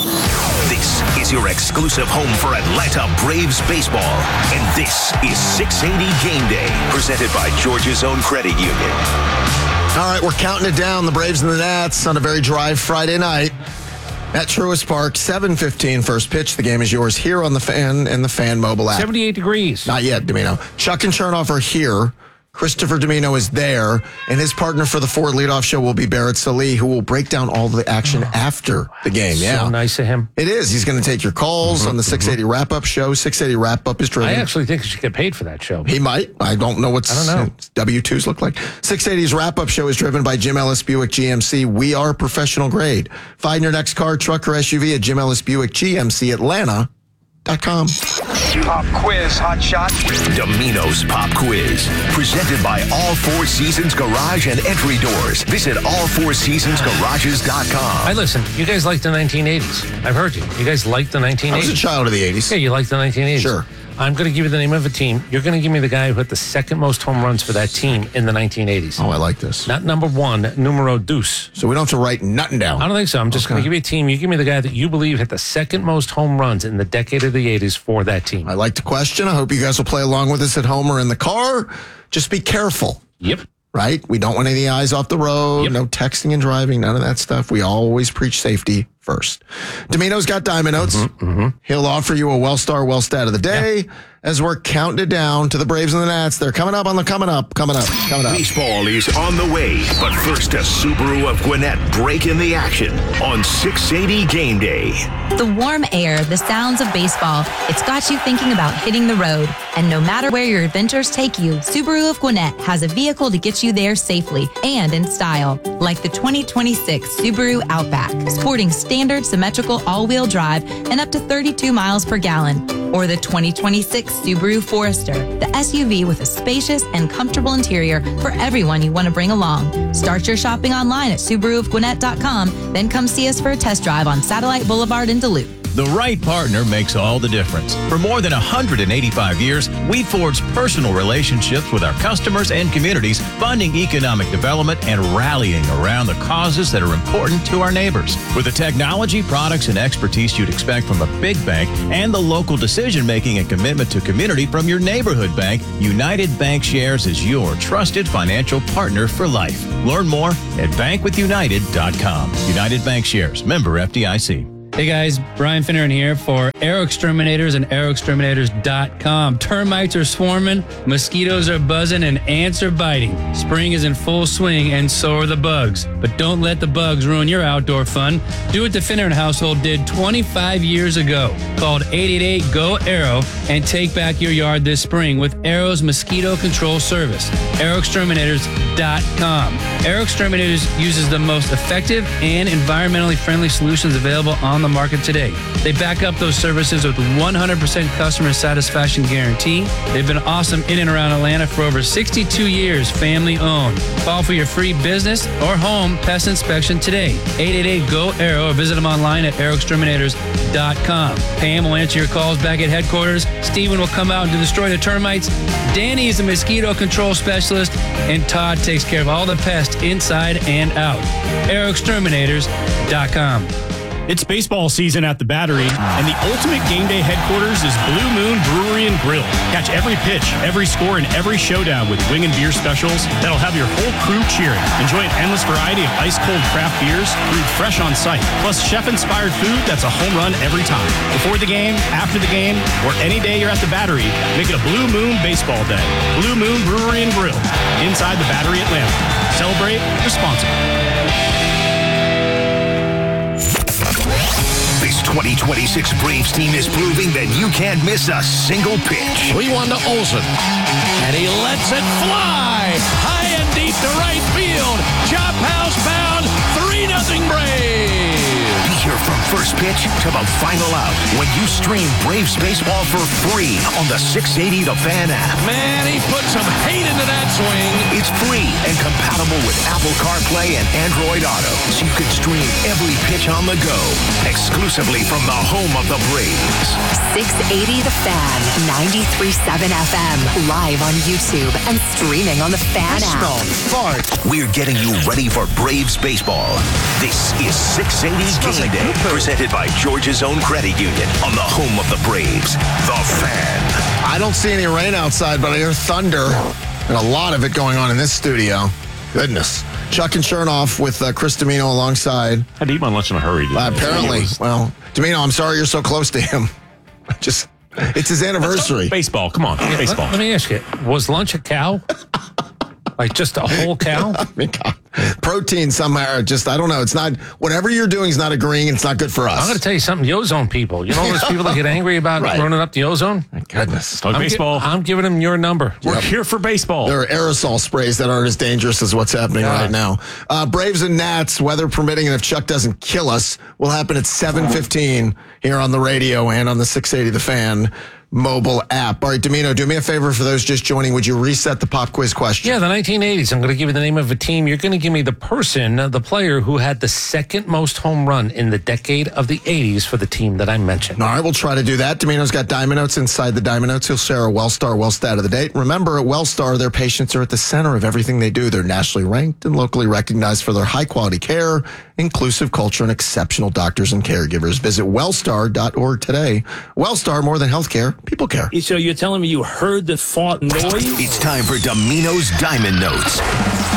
This is your exclusive home for Atlanta Braves baseball. And this is six eighty Game Day, presented by Georgia's Own Credit Union. All right, we're counting it down. The Braves and the Nats on a very dry Friday night at Truist Park, seven fifteen first pitch. The game is yours here on the Fan and the Fan mobile app. seventy-eight degrees. Not yet, Domino. Chuck and Chernoff are here. Christopher Domino is there, and his partner for the Ford Leadoff Show will be Barrett Salih, who will break down all the action after the game. So yeah, nice of him. It is. He's going to take your calls mm-hmm, on the six eighty mm-hmm. Wrap-Up Show. six eighty Wrap-Up is driven. I actually think he should get paid for that show. He might. I don't know what I don't know. W two's look like. six eighty's Wrap-Up Show is driven by Jim Ellis Buick G M C. We are professional grade. Find your next car, truck, or S U V at Jim Ellis Buick G M C Atlanta dot com. Pop quiz, hot shot. Domino's Pop Quiz, presented by All Four Seasons Garage and Entry Doors. Visit all four seasons garages dot com. Hey, listen, you guys like the nineteen eighties. I've heard you. You guys like the nineteen eighties. I was a child of the eighties. Yeah, you like the nineteen eighties. Sure. I'm going to give you the name of a team. You're going to give me the guy who hit the second most home runs for that team in the nineteen eighties. Oh, I like this. Not number one, numero dos. So we don't have to write nothing down. I don't think so. I'm just okay. going to give you a team. You give me the guy that you believe hit the second most home runs in the decade of the eighties for that team. I like the question. I hope you guys will play along with us at home or in the car. Just be careful. Yep. right? We don't want any eyes off the road, yep. no texting and driving, none of that stuff. We always preach safety first. Domino's got Diamond Notes. Mm-hmm, mm-hmm. He'll offer you a Wellstar Well Stat of the Day yeah. as we're counting it down to the Braves and the Nats. They're coming up on the coming up, coming up, coming up. Baseball is on the way, but first a Subaru of Gwinnett break in the action on six eighty Game Day. The warm air, the sounds of baseball, it's got you thinking about hitting the road. And no matter where your adventures take you, Subaru of Gwinnett has a vehicle to get you there safely and in style. Like the twenty twenty-six Subaru Outback, sporting standard symmetrical all-wheel drive and up to thirty-two miles per gallon. Or the twenty twenty-six Subaru Forester, the S U V with a spacious and comfortable interior for everyone you want to bring along. Start your shopping online at Subaru of Gwinnett dot com, then come see us for a test drive on Satellite Boulevard in Duluth. The right partner makes all the difference. For more than one hundred eighty-five years, we forged personal relationships with our customers and communities, funding economic development and rallying around the causes that are important to our neighbors. With the technology, products, and expertise you'd expect from a big bank and the local decision-making and commitment to community from your neighborhood bank, United Bank Shares is your trusted financial partner for life. Learn more at bank with united dot com. United Bank Shares, member F D I C. Hey guys, Brian Finneran here for Aero Exterminators and aero exterminators dot com. Termites are swarming, mosquitoes are buzzing, and ants are biting. Spring is in full swing, and so are the bugs. But don't let the bugs ruin your outdoor fun. Do what the Finneran household did twenty-five years ago. Called eight eight eight, G O, ARROW and take back your yard this spring with Arrow's mosquito control service. aero exterminators dot com. Aero Exterminators uses the most effective and environmentally friendly solutions available on the market today. They back up those services with one hundred percent customer satisfaction guarantee. They've been awesome in and around Atlanta for over sixty-two years, family owned. Call for your free business or home pest inspection today. eight eight eight, G O, ARROW or visit them online at aero exterminators dot com. Pam will answer your calls back at headquarters. Steven will come out and destroy the termites. Danny is a mosquito control specialist, and Todd takes care of all the pests inside and out. aero exterminators dot com. It's baseball season at the Battery, and the ultimate game day headquarters is Blue Moon Brewery and Grill. Catch every pitch, every score, and every showdown with wing and beer specials that'll have your whole crew cheering. Enjoy an endless variety of ice-cold craft beers brewed fresh on site, plus chef-inspired food that's a home run every time. Before the game, after the game, or any day you're at the Battery, make it a Blue Moon baseball day. Blue Moon Brewery and Grill, inside the Battery Atlanta. Celebrate responsibly. This twenty twenty-six Braves team is proving that you can't miss a single pitch. three one to Olsen. And he lets it fly. High and deep to right field. Chop house bound. three nothing Braves. Be here from first pitch to the final out when you stream Braves baseball for free on the six eighty The Fan app. Man, he put some hate into that swing. It's free and compatible with Apple CarPlay and Android Auto, so you can stream every pitch on the go, exclusively from the home of the Braves. six eighty The Fan, ninety-three point seven F M, live on YouTube and streaming on the Fan app. We're getting you ready for Braves baseball. This is six eighty Game Day, presented by Georgia's Own Credit Union on the home of the Braves, the Fan. I don't see any rain outside, but I hear thunder and a lot of it going on in this studio. Goodness. Chuck and Chernoff with uh, Chris Domino alongside. I had to eat my lunch in a hurry. Uh, apparently. Well, Domino, I'm sorry you're so close to him. Just, it's his anniversary. Baseball, come on, Yeah, baseball. Let, let me ask you, was lunch a cow? Like just a whole cow? I mean, God. Protein somehow, just, I don't know. It's not, whatever you're doing is not agreeing. It's not good for us. I'm going to tell you something. The ozone people. You know those people that get angry about Right. running up the ozone? My goodness. Talk I'm baseball. Gi- I'm giving them your number. We're Yep. here for baseball. There are aerosol sprays that aren't as dangerous as what's happening Yeah. right now. Uh, Braves and Nats, weather permitting, and if Chuck doesn't kill us, will happen at seven fifteen here on the radio and on the six eighty The Fan mobile app. All right, Domino, do me a favor for those just joining. Would you reset the pop quiz question? Yeah, the nineteen eighties. I'm going to give you the name of a team. You're going to give me the person, uh, the player who had the second most home run in the decade of the eighties for the team that I mentioned. All right, we'll try to do that. Domino's got Diamond Notes inside the Diamond Notes. He'll share a Wellstar Wellstat of the day. Remember, at Wellstar, their patients are at the center of everything they do. They're nationally ranked and locally recognized for their high-quality care, inclusive culture, and exceptional doctors and caregivers. Visit wellstar dot org today. Wellstar, more than healthcare, people care. So you're telling me you heard the fart noise? It's time for Domino's Diamond Notes.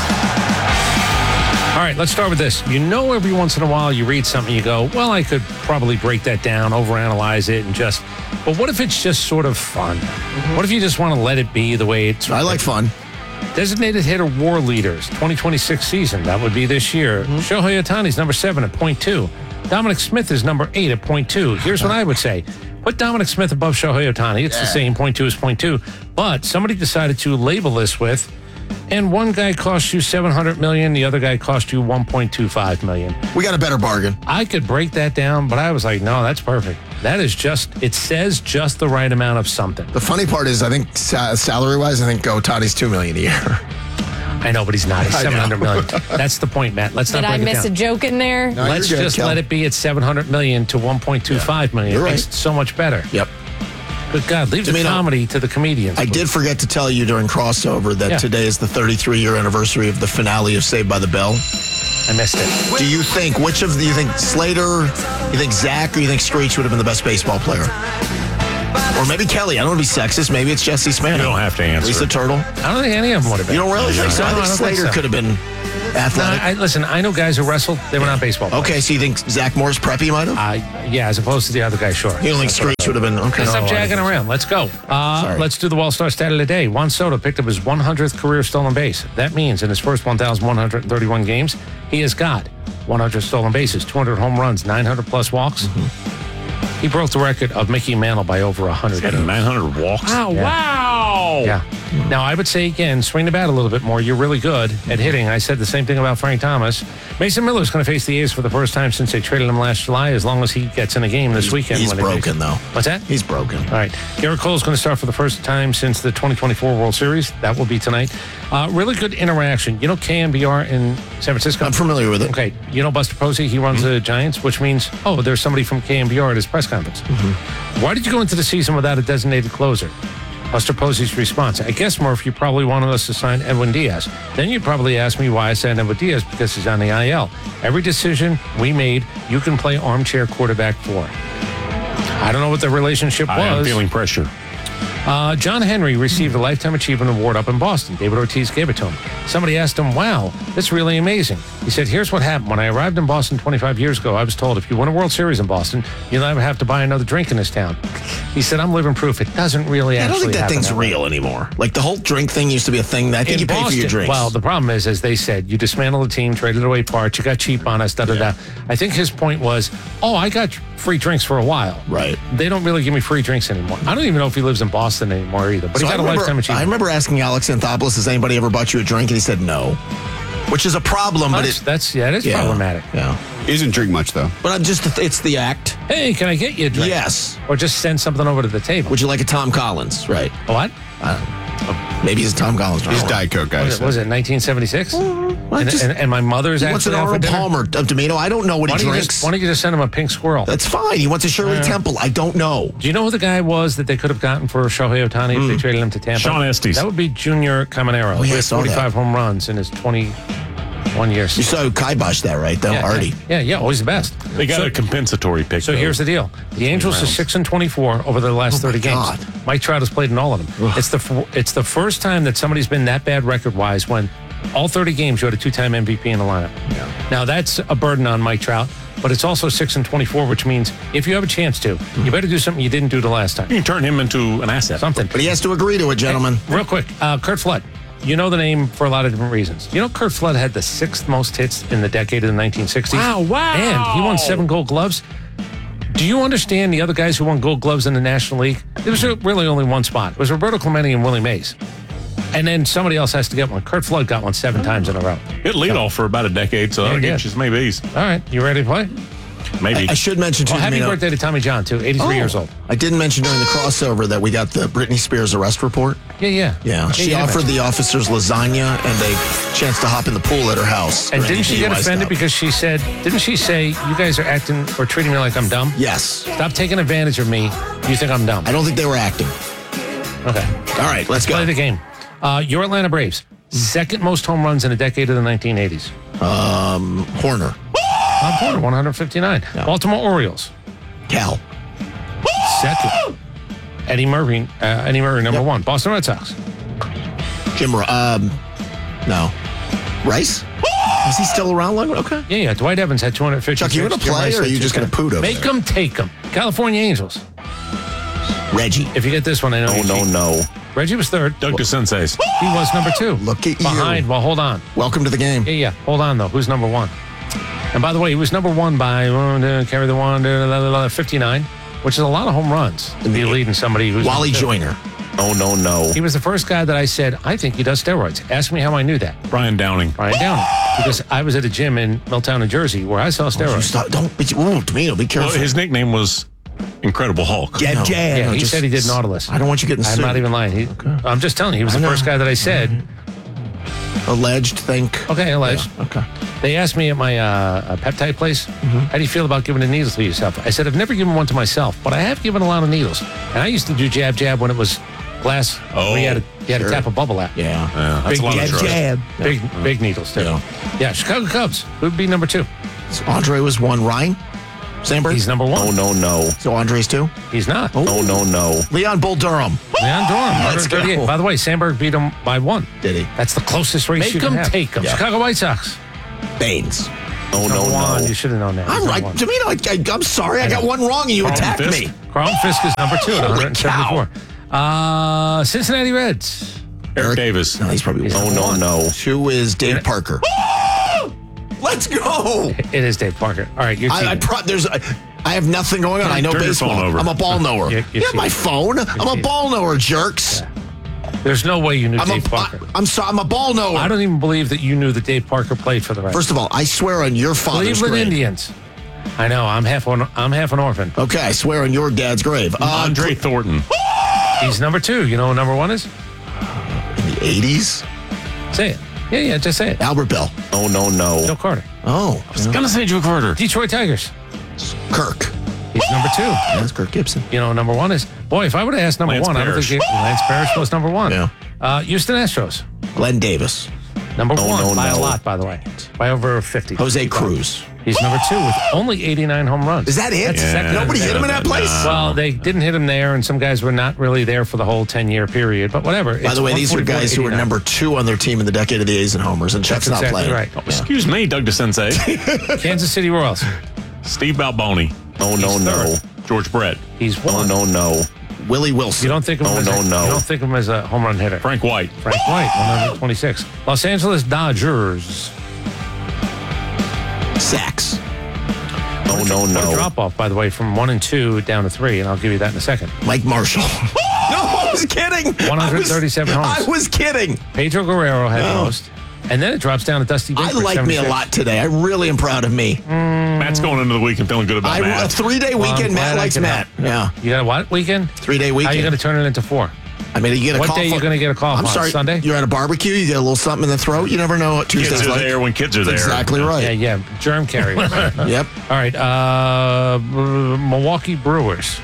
All right, let's start with this. You know, every once in a while you read something, you go, well, I could probably break that down, overanalyze it, and just, but what if it's just sort of fun? Mm-hmm. What if you just want to let it be the way it's... I like fun. Designated hitter war leaders, twenty twenty-six season, that would be this year. Mm-hmm. Shohei Ohtani's number seven at point two. Dominic Smith is number eight at point two. Here's what I would say. Put Dominic Smith above Shohei Ohtani. It's yeah. the same, point two is point two. But somebody decided to label this with, and one guy cost you seven hundred million dollars, the other guy cost you one point two five million dollars. We got a better bargain. I could break that down, but I was like, no, that's perfect. That is just, it says just the right amount of something. The funny part is, I think sa- salary-wise, I think Ohtani's two million dollars a year. I know, but he's not. He's seven hundred million dollars. That's the point, Matt. Let's Did not break I miss it down. a joke in there? No, Let's good, just Kel. let it be at seven hundred million dollars to one point two five million dollars. You're It makes right. it so much better. Yep. Good God, leave the Domino, comedy to the comedians. I did forget to tell you during crossover that Yeah. today is the thirty-three year anniversary of the finale of Saved by the Bell. I missed it. Do you think, which of the, you think Slater, you think Zach, or you think Screech would have been the best baseball player? Or maybe Kelly. I don't want to be sexist. Maybe it's Jesse Spano. You don't have to answer. Lisa Turtle. I don't think any of them would have been. You don't really think so? No, I think I don't Slater think so. could have been athletic. No, I, listen, I know guys who wrestled. They were not baseball players. Okay, so you think Zach Morris preppy might have? Uh, yeah, as opposed to the other guy, sure. You don't think Screech would have been? Okay. Stop No, I jagging think- around. Let's go. Uh, Sorry. let's do the Wall-Star stat of the day. Juan Soto picked up his one hundredth career stolen base. That means in his first one thousand one hundred thirty-one games, he has got one hundred stolen bases, two hundred home runs, nine hundred plus walks. Mm-hmm. He broke the record of Mickey Mantle by over one hundred. He had nine hundred walks. Wow, Yeah. wow. Yeah. Now, I would say, again, swing the bat a little bit more. You're really good at hitting. I said the same thing about Frank Thomas. Mason Miller's going to face the A's for the first time since they traded him last July, as long as he gets in a game this weekend. He's when they broken, face- though. What's that? He's broken. All right. Garrett Cole's going to start for the first time since the twenty twenty-four World Series. That will be tonight. Uh, really good interaction. You know K N B R in San Francisco? I'm familiar with it. Okay. You know Buster Posey? He runs Mm-hmm. the Giants, which means, oh, there's somebody from K N B R at his press conference. Mm-hmm. Why did you go into the season without a designated closer? Buster Posey's response. I guess, Murph, you probably wanted us to sign Edwin Diaz. Then you'd probably ask me why I signed Edwin Diaz, because he's on the I L. Every decision we made, you can play armchair quarterback for. I don't know what the relationship was. I am feeling pressure. Uh, John Henry received a Lifetime Achievement Award up in Boston. David Ortiz gave it to him. Somebody asked him, wow, that's really amazing. He said, here's what happened. When I arrived in Boston twenty-five years ago, I was told if you win a World Series in Boston, you'll never have to buy another drink in this town. He said, I'm living proof it doesn't really I actually don't think that happen thing's that way. real anymore. Like the whole drink thing used to be a thing. That I think In you pay for your Boston, drinks. Well, the problem is, as they said, you dismantled the team, traded away parts, you got cheap on us, da da da. I think his point was, oh, I got free drinks for a while. Right. They don't really give me free drinks anymore. I don't even know if he lives in Boston anymore either. But So he got I a remember, Lifetime I Achievement. remember asking Alex Anthopoulos, has anybody ever bought you a drink? And he said no. Which is a problem, but That's, it, that's yeah, it is Yeah. problematic. yeah. He doesn't drink much, though. But I'm just, it's the act. Hey, can I get you a drink? Yes. Or just send something over to the table. Would you like a Tom Collins? Right. A what? Uh, maybe he's a Tom Collins. He's Diet Coke guy. Was it, was it nineteen seventy-six? and, just- and, and my mother's He wants an actually out for Arnold dinner? Palmer of Domino. I don't know what Why he don't, you drinks. just, why don't you just send him a pink squirrel? That's fine. He wants a Shirley Uh, Temple. I don't know. Do you know who the guy was that they could have gotten for Shohei Ohtani if they traded him to Tampa? Sean Estes. That would be Junior Caminero. Oh, yeah, He I has saw that. forty-five home runs in his twenty-one years. You saw Kibosh that, right, though, yeah, Artie? Yeah, yeah, always the best. They got So- a compensatory pick. So though. here's the deal: the Angels are rounds. six and twenty-four over the last Oh, my thirty games. God. Mike Trout has played in all of them. It's the f- it's the first time that somebody's been that bad record-wise when all thirty games you had a two-time M V P in the lineup. Now that's a burden on Mike Trout, but it's also six and twenty-four, which means if you have a chance to, you better do something you didn't do the last time. You can turn him into an asset. Something. But he has to agree to it, gentlemen. Hey, real quick, uh, Kurt Flood. You know the name for a lot of different reasons. You know Kurt Flood had the sixth most hits in the decade of the nineteen sixties. Wow, wow. And he won seven Gold Gloves. Do you understand the other guys who won Gold Gloves in the National League? There was really only one spot. It was Roberto Clemente and Willie Mays. And then somebody else has to get one. Kurt Flood got one seven times in a row. Hit leadoff for about a decade, so Yeah, that'll he get did. you some maybes. All right, you ready to play? Maybe. I, I should mention, too, Well, happy Domino- birthday to Tommy John, too. eighty-three Oh, years old. I didn't mention during the crossover that we got the Britney Spears arrest report. Yeah, yeah. Yeah, she yeah, offered man. the officers lasagna and a chance to hop in the pool at her house. And for didn't any she get D U I offended stuff. because she said, didn't she say, you guys are acting or treating me like I'm dumb? Yes. Stop taking advantage of me. You think I'm dumb. I don't think they were acting. Okay. All right, let's go. Play the game. Uh, your Atlanta Braves. Second most home runs in a decade of the nineteen eighties. Um, Horner. Bob Horner, one hundred fifty-nine. Yeah. Baltimore Orioles. Cal. Second. Eddie Murray, uh, Eddie Murray, number Yep. one. Boston Red Sox. Jim, Ro- um, no. Rice? Is he still around? Long? Okay. Yeah, yeah. Dwight Evans had two hundred fifty. Chuck, you going to play or are you just going to poot over Make there? them take them. California Angels. Reggie. If you get this one, I know. Oh, you no, cheat. no. Reggie was third. Doug DeSense's. He was number two. Look at you. Behind. Well, hold on. Welcome to the game. Yeah, yeah. Hold on, though. Who's number one? And by the way, he was number one by uh, carry the one, uh, fifty-nine, which is a lot of home runs to be leading somebody who's Wally number two. Joyner. Oh, no, no. He was the first guy that I said, I think he does steroids. Ask me how I knew that. Brian Downing. Brian Downing. Because I was at a gym in Milltown, New Jersey, where I saw steroids. You stop, don't be, ooh, Tomino, be careful. Well, his nickname was Incredible Hulk. Jab, No. jab. Yeah, he Just- said he did Nautilus. I don't want you getting I'm sued. not even lying. He, I'm just telling you, he was I the know. first guy that I said. Alleged, think. Okay, alleged. Yeah, okay. They asked me at my uh, peptide place, Mm-hmm. how do you feel about giving a needle to yourself? I said, I've never given one to myself, but I have given a lot of needles. And I used to do jab, jab when it was glass. Oh, where you had to, you had sure. to tap a bubble out. Yeah. Yeah, that's Big a lot jab, of trust. Jab. Big, big needles, too. Yeah. Yeah. Chicago Cubs. Who would be number two? So Andre was one. Ryan? Sandberg? He's number one. Oh, no, no. So Andre's two? He's not. Oh, no, no. Leon Bull Durham. Leon Durham, Let's go. one thirty-eight. By the way, Sandberg beat him by one. Did he? That's the closest race Make you can him have. take 'em. Yeah. Yeah. Chicago White Sox. Baines. Oh, Number no, one. no. You should have known that. I'm He's right. number one. Tomino, I, I, I'm sorry. I, I got know. one wrong and you Carlton attacked Fisk? me. Carlton Fisk is number two at Holy one seventy-four. Uh, Cincinnati Reds. Eric Davis. No, he's probably He's Oh, number no, one. no. Two is Dave Parker. Let's go. It is Dave Parker. All right, you're I, I, cheating. pro- there's, I, I have nothing going on. I know Turn your baseball. phone over. I'm a ball knower. You're- you're yeah, my cheating. phone. I'm a cheating. ball knower, jerks. There's no way you knew I'm Dave a, Parker. I, I'm sorry. I'm a ball knower. I don't even believe that you knew that Dave Parker played for the Reds. First of all, I swear on your father's Cleveland grave. Indians. I know. I'm half an, I'm half an orphan. Okay, I swear on your dad's grave. Uh, Andre Thornton. He's number two. You know who number one is? in the eighties. Say it. Yeah, yeah. Just say it. Albert Bell. Oh, no, no. Joe Carter. Oh, I was gonna say Joe Carter. Detroit Tigers. Kirk. He's number two. That's Kirk Gibson. You know who number one is? Boy, if I would have asked number Lance one, I don't Parrish. think it, Lance Parrish was number one. Yeah. Uh, Houston Astros. Glenn Davis. Number Oh, one no, by no. a lot, by the way. By over fifty. Jose Cruz. He's number two with only eighty-nine home runs. Is that it? That's Yeah. exactly Nobody hit him in that place? Well, they didn't hit him there, and some guys were not really there for the whole ten-year period, but whatever. By the way, these are guys who were number two on their team in the decade of the A's and homers, and Chuck's That's not exactly playing. right. Oh, excuse me, Doug DeSensei. Kansas City Royals. Steve Balboni. Oh, no, He's no. third. George Brett. He's Oh, one. no, no. Willie Wilson. You don't think of him Oh, as no, a, no. You don't think of him as a home run hitter. Frank White. Frank White, one twenty-six. Los Angeles Dodgers. Sacks. Oh, no, What a no. drop off, by the way, from one and two down to three, and I'll give you that in a second. Mike Marshall. No, I was kidding. one hundred thirty-seven I was, homes. I was kidding. Pedro Guerrero had No. the most. And then it drops down to Dusty I Baker. like me a seventy-six. lot today. I really am proud of me. Matt's going into the weekend feeling good about I, a Matt. three-day Well, I'm weekend. glad Matt I likes can Matt. help. Yeah. You got a what weekend? Three-day How are weekend. you going to turn it into four? I mean, you get a What call. day are you for- going to get a call I'm on? sorry. Sunday? You're at a barbecue. You get a little something in the throat. You never know what Kids Tuesday's are like. there when kids are there. Exactly right. Yeah, yeah. Germ carriers. Yep. All right. Uh, Milwaukee Brewers.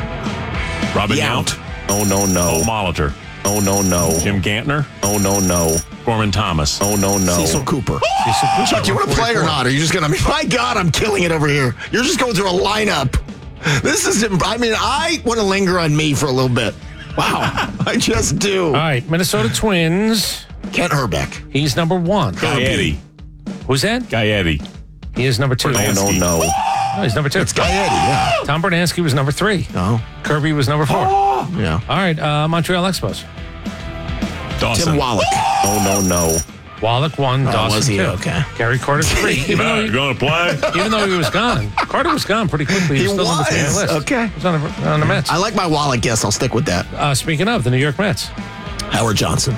Robin Yount. Yount. Oh, no, Paul no. Molitor. Oh, no, no. Jim Gantner. Oh, no, no. Gorman Thomas. Oh, no, no. Cecil Cooper. Cecil Cooper, Chuck, you want to play or not? Are you just going to, I mean, my God, I'm killing it over here. You're just going through a lineup. This is, I mean, I want to linger on me for a little bit. Wow. I just do. All right. Minnesota Twins. Kent Herbeck. He's number one. Guy Eddie. Who's that? Guy Eddie. He is number two. Oh, no, Bernansky. no. No, he's number two. It's Guy Eddie, yeah. Tom Bernansky was number three. No. Kirby was number four. Yeah. All right. Uh, Montreal Expos. Dawson. Tim Wallach. Oh, no, no. Wallach one. Oh, Dawson was he? two. Okay. Gary Carter three. Even though, Matt, he, you going to play? even though he was gone. Carter was gone pretty quickly. He, He was still number three on the was. list. Okay. He was on the, on the Mets. I like my Wallach guess. I'll stick with that. Uh, speaking of, the New York Mets. Howard Johnson.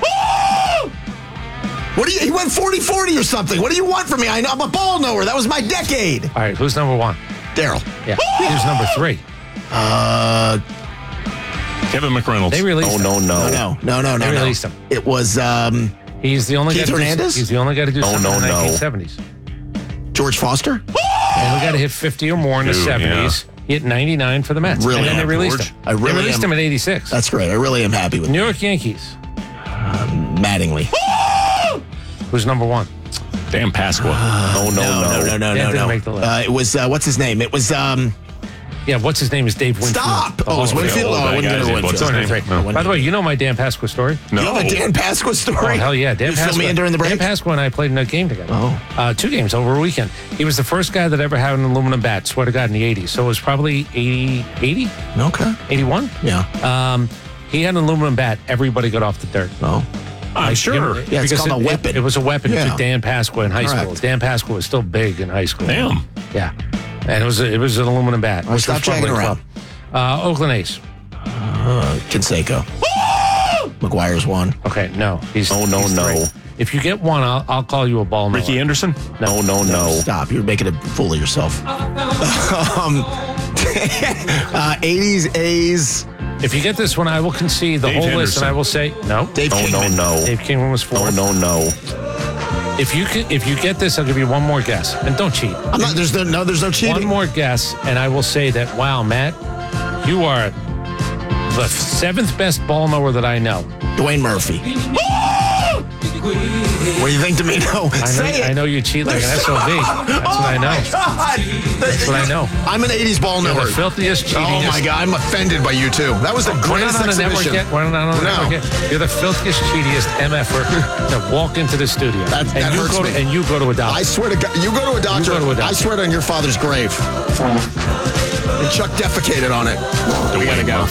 What do you, he went forty forty or something. What do you want from me? I know, I'm a ball knower. That was my decade. All right. Who's number one? Daryl. Yeah. Who's number three? Uh, Kevin McReynolds. They released oh, him. no, no. No, no, no, no. They no. released him. It was um, He's the only Keith guy to do- Hernandez? He's the only guy to do Oh, something no, in the no. nineteen seventies. George Foster. The only guy to hit fifty or more in the Dude, seventies. He hit ninety-nine for the Mets. Really And then they am, released George. him. I really they released am. him at eighty-six. That's great. I really am happy with New York Yankees. Mattingly. Who's number one? Dan Pasqua. Oh, no, no, no, no, That no, didn't no. make the list. Uh, it was, uh, what's his name? It was, um, Yeah, Yeah, what's his name is Dave Winfield. Stop! Oh, it's Winfield? Oh, I wouldn't get it What's his Winfield. name? No. By the way, you know my Dan Pasqua story? No. You have a Dan Pasqua story? Oh, hell yeah. Dan you fill me in during the break? Dan Pasqua and I played in a game together. Oh. Uh, two games over a weekend. He was the first guy that ever had an aluminum bat, swear to God, in the eighties. So it was probably eighty, eighty? Okay. eighty-one? Yeah. Um, he had an aluminum bat. Everybody got off the dirt. Oh. I'm sure. It, Yeah, it's because called it, a weapon. It, it was a weapon Yeah. to Dan Pasqua in high Correct. school. Dan Pasqua was still big in high school. Damn. Yeah. And it was a, it was an aluminum bat. Well, which stop was from jagging the around. club. Uh, Oakland A's. Uh, Canseco. McGuire's one. Okay, no. He's, Oh, no, he's no. three. If you get one, I'll, I'll call you a ball Ricky knower. Anderson? No, no, no. Stop. You're making a fool of yourself. um, uh, eighties A's. If you get this one, I will concede the Dave whole list, and Henderson. I will say no. Dave no, Kingman. no, no. Dave Kingman was fourth. No, no, no. If you can, if you get this, I'll give you one more guess, and don't cheat. I'm not. There's no. No. There's no cheating. One more guess, and I will say that. Wow, Matt, you are the seventh best ball knower that I know. Dwayne Murphy. What do you think, Domino? I know, Say it. I know you cheat like an S O B. That's what I know. God. That's what I know. I'm an eighties ball You're knower. the filthiest, Oh cheatingest. my God, I'm offended by you too. That was the We're greatest not on the network exhibition. yet. We're not on the No. network yet. You're the filthiest, cheatiest M F er to walk into the studio. That, and that you hurts go to, me. And you go to a doctor. I swear to God, you go to a doctor. go to a doctor. I swear it on your father's grave. And Chuck defecated on it. We gotta go.